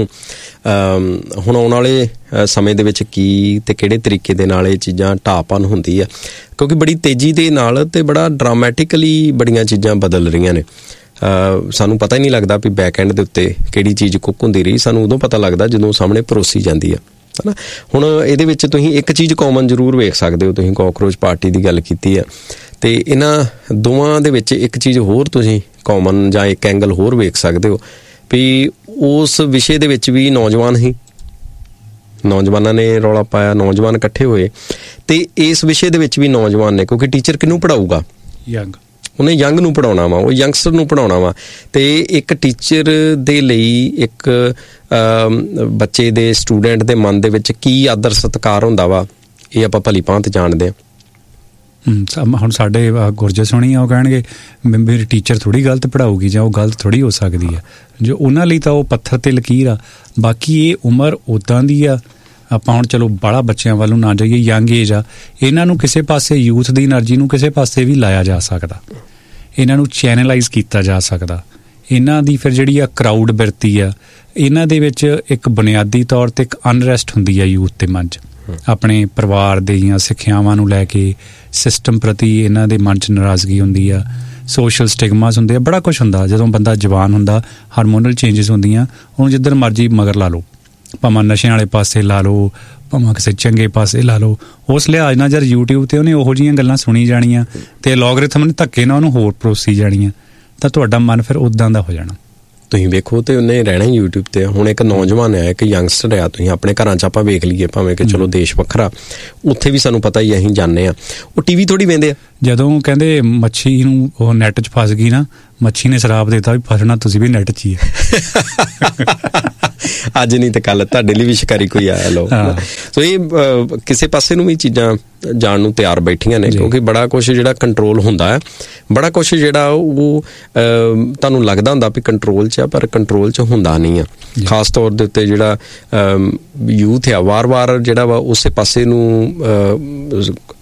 ਹੁਣ ਆਉਣ ਵਾਲੇ ਸਮੇਂ ਦੇ ਵਿੱਚ ਕੀ ਅਤੇ ਕਿਹੜੇ ਤਰੀਕੇ ਦੇ ਨਾਲ ਇਹ ਚੀਜ਼ਾਂ ਢਾਹਪਨ ਹੁੰਦੀ ਆ, ਕਿਉਂਕਿ ਬੜੀ ਤੇਜ਼ੀ ਦੇ ਨਾਲ ਅਤੇ ਬੜਾ ਡਰਾਮੈਟਿਕਲੀ ਬੜੀਆਂ ਚੀਜ਼ਾਂ ਬਦਲ ਰਹੀਆਂ ਨੇ। ਸਾਨੂੰ ਪਤਾ ਹੀ ਨਹੀਂ ਲੱਗਦਾ ਵੀ ਬੈਕ ਐਂਡ ਦੇ ਉੱਤੇ ਕਿਹੜੀ ਚੀਜ਼ ਕੁੱਕ ਹੁੰਦੀ ਰਹੀ। ਸਾਨੂੰ ਉਦੋਂ ਪਤਾ ਲੱਗਦਾ ਜਦੋਂ ਸਾਹਮਣੇ ਪਰੋਸੀ ਜਾਂਦੀ ਆ, ਹੈ ਨਾ। ਹੁਣ ਇਹਦੇ ਵਿੱਚ ਤੁਸੀਂ ਇੱਕ ਚੀਜ਼ ਕਾਮਨ ਜ਼ਰੂਰ ਵੇਖ ਸਕਦੇ ਹੋ। ਤੁਸੀਂ ਕਾਕਰੋਚ ਪਾਰਟੀ ਦੀ ਗੱਲ ਕੀਤੀ ਆ, ਅਤੇ ਇਹਨਾਂ ਦੋਵਾਂ ਦੇ ਵਿੱਚ ਇੱਕ ਚੀਜ਼ ਹੋਰ ਤੁਸੀਂ ਕਾਮਨ ਜਾਂ ਇੱਕ ਐਂਗਲ ਹੋਰ ਵੇਖ ਸਕਦੇ ਹੋ ਵੀ ਉਸ ਵਿਸ਼ੇ ਦੇ ਵਿੱਚ ਵੀ ਨੌਜਵਾਨ ਹੀ ਨੌਜਵਾਨਾਂ ਨੇ ਰੌਲਾ ਪਾਇਆ, ਨੌਜਵਾਨ ਇਕੱਠੇ ਹੋਏ। ਅਤੇ ਇਸ ਵਿਸ਼ੇ ਦੇ ਵਿੱਚ ਵੀ ਨੌਜਵਾਨ ਨੇ, ਕਿਉਂਕਿ ਟੀਚਰ ਕਿਹਨੂੰ ਪੜ੍ਹਾਊਗਾ? ਯੰਗ। ਉਹਨੇ ਯੰਗ ਨੂੰ ਪੜ੍ਹਾਉਣਾ ਵਾ, ਉਹ ਯੰਗਸਟਰ ਨੂੰ ਪੜ੍ਹਾਉਣਾ ਵਾ। ਅਤੇ ਇੱਕ ਟੀਚਰ ਦੇ ਲਈ ਇੱਕ ਬੱਚੇ ਦੇ, ਸਟੂਡੈਂਟ ਦੇ ਮਨ ਦੇ ਵਿੱਚ ਕੀ ਆਦਰ ਸਤਿਕਾਰ ਹੁੰਦਾ ਵਾ, ਇਹ ਆਪਾਂ ਭਲੀ ਭਾਂਤ ਜਾਣਦੇ ਹਾਂ। ਹੁਣ ਸਾਡੇ ਗੁਰਜਸ ਹੋਣੀ ਆ, ਉਹ ਕਹਿਣਗੇ ਮੇਰੀ ਟੀਚਰ ਥੋੜ੍ਹੀ ਗਲਤ ਪੜ੍ਹਾਊਗੀ ਜਾਂ ਉਹ ਗਲਤ ਥੋੜ੍ਹੀ ਹੋ ਸਕਦੀ ਆ। ਜੋ ਉਹਨਾਂ ਲਈ ਤਾਂ ਉਹ ਪੱਥਰ 'ਤੇ ਲਕੀਰ ਆ। ਬਾਕੀ ਇਹ ਉਮਰ ਉੱਦਾਂ ਦੀ ਆ। ਆਪਾਂ ਹੁਣ ਚਲੋ ਬਾਹਲਾ ਬੱਚਿਆਂ ਵੱਲ ਨੂੰ ਨਾ ਜਾਈਏ, ਯੰਗ ਏਜ ਆ। ਇਹਨਾਂ ਨੂੰ ਕਿਸੇ ਪਾਸੇ ਯੂਥ ਦੀ એનર્ਜੀ ਨੂੰ ਕਿਸੇ ਪਾਸੇ ਵੀ ਲਾਇਆ ਜਾ ਸਕਦਾ, ਇਹਨਾਂ ਨੂੰ ਚੈਨਲਾਈਜ਼ ਕੀਤਾ ਜਾ ਸਕਦਾ। ਇਹਨਾਂ ਦੀ ਫਿਰ ਜਿਹੜੀ ਆ ਕਰਾਊਡ ਬਿਰਤੀ ਆ, ਇਹਨਾਂ ਦੇ ਵਿੱਚ ਇੱਕ ਬੁਨਿਆਦੀ ਤੌਰ 'ਤੇ ਇੱਕ ਅਨਰੈਸਟ ਹੁੰਦੀ ਆ ਯੂਥ ਦੇ ਮਨ 'ਚ, ਆਪਣੇ ਪਰਿਵਾਰ ਦੀਆਂ ਸਿੱਖਿਆਵਾਂ ਨੂੰ ਲੈ ਕੇ, ਸਿਸਟਮ ਪ੍ਰਤੀ ਇਹਨਾਂ ਦੇ ਮਨ 'ਚ ਨਾਰਾਜ਼ਗੀ ਹੁੰਦੀ ਆ, ਸੋਸ਼ਲ ਸਟਿਗਮਾਸ ਹੁੰਦੇ ਆ, ਬੜਾ ਕੁਛ ਹੁੰਦਾ। ਜਦੋਂ ਬੰਦਾ ਜਵਾਨ ਹੁੰਦਾ, ਹਾਰਮੋਨਲ ਚੇਂਜਸ ਹੁੰਦੀਆਂ, ਉਹਨੂੰ ਜਿੱਧਰ ਮਰਜ਼ੀ ਮਗਰ ਲਾ ਲਓ, ਭਾਵੇਂ ਨਸ਼ਿਆਂ ਵਾਲੇ ਪਾਸੇ ਲਾ ਲਓ, ਭਾਵੇਂ ਕਿਸੇ ਚੰਗੇ ਪਾਸੇ ਲਾ ਲਓ। ਉਸ ਲਿਹਾਜ਼ ਨਾਲ ਜਦ ਯੂਟਿਊਬ 'ਤੇ ਉਹਨੇ ਉਹੋ ਜਿਹੀਆਂ ਗੱਲਾਂ ਸੁਣੀ ਜਾਣੀਆਂ ਅਤੇ ਐਲਗੋਰਿਥਮ ਨੇ ਧੱਕੇ ਨਾਲ ਉਹਨੂੰ ਹੋਰ ਪਰੋਸੀ ਜਾਣੀਆਂ, ਤਾਂ ਤੁਹਾਡਾ ਮਨ ਫਿਰ ਉੱਦਾਂ ਦਾ ਹੋ ਜਾਣਾ। ਤੁਸੀਂ ਵੇਖੋ ਤੇ ਉਹਨੇ ਰਹਿਣਾ ਹੀ ਯੂਟਿਊਬ 'ਤੇ। ਹੁਣ ਇੱਕ ਨੌਜਵਾਨ ਹੈ, ਇੱਕ ਯੰਗਸਟਰ ਆ, ਤੁਸੀਂ ਆਪਣੇ ਘਰਾਂ 'ਚ ਆਪਾਂ ਵੇਖ ਲਈਏ, ਭਾਵੇਂ ਕਿ ਚਲੋ ਦੇਸ਼ ਵੱਖਰਾ, ਉੱਥੇ ਵੀ ਸਾਨੂੰ ਪਤਾ ਹੀ ਅਸੀਂ ਜਾਂਦੇ ਹਾਂ, ਉਹ ਟੀ ਵੀ ਥੋੜ੍ਹੀ ਵੇਂਦੇ ਆ। ਜਦੋਂ ਕਹਿੰਦੇ ਮੱਛੀ ਨੂੰ ਉਹ ਨੈੱਟ 'ਚ ਫਸ ਗਈ ਨਾ, ਮੱਛੀ ਨੇ ਸ਼ਰਾਪ ਦੇਤਾ ਵੀ ਫਸਣਾ ਤੁਸੀਂ ਵੀ ਨੈੱਟ 'ਚ ਹੀ ਹੈ। ਅੱਜ ਨਹੀਂ ਤੇ ਕੱਲ ਤੁਹਾਡੇ ਲਈ ਵੀ ਸ਼ਿਕਾਰੀ ਕੋਈ ਆਇਆ ਲੋ। ਸੋ ਇਹ ਕਿਸੇ ਪਾਸੇ ਨੂੰ ਵੀ ਚੀਜ਼ਾਂ ਜਾਣ ਨੂੰ ਤਿਆਰ ਬੈਠੀਆਂ ਨੇ, ਕਿਉਂਕਿ ਬੜਾ ਕੁਛ ਜਿਹੜਾ ਕੰਟਰੋਲ ਹੁੰਦਾ ਹੈ, ਬੜਾ ਕੁਛ ਜਿਹੜਾ ਉਹ ਤੁਹਾਨੂੰ ਲੱਗਦਾ ਹੁੰਦਾ ਵੀ ਕੰਟਰੋਲ 'ਚ ਆ, ਪਰ ਕੰਟਰੋਲ 'ਚ ਹੁੰਦਾ ਨਹੀਂ ਆ। ਖਾਸ ਤੌਰ ਦੇ ਉੱਤੇ ਜਿਹੜਾ ਯੂਥ ਆ, ਵਾਰ-ਵਾਰ ਜਿਹੜਾ ਵਾ ਉਸੇ ਪਾਸੇ ਨੂੰ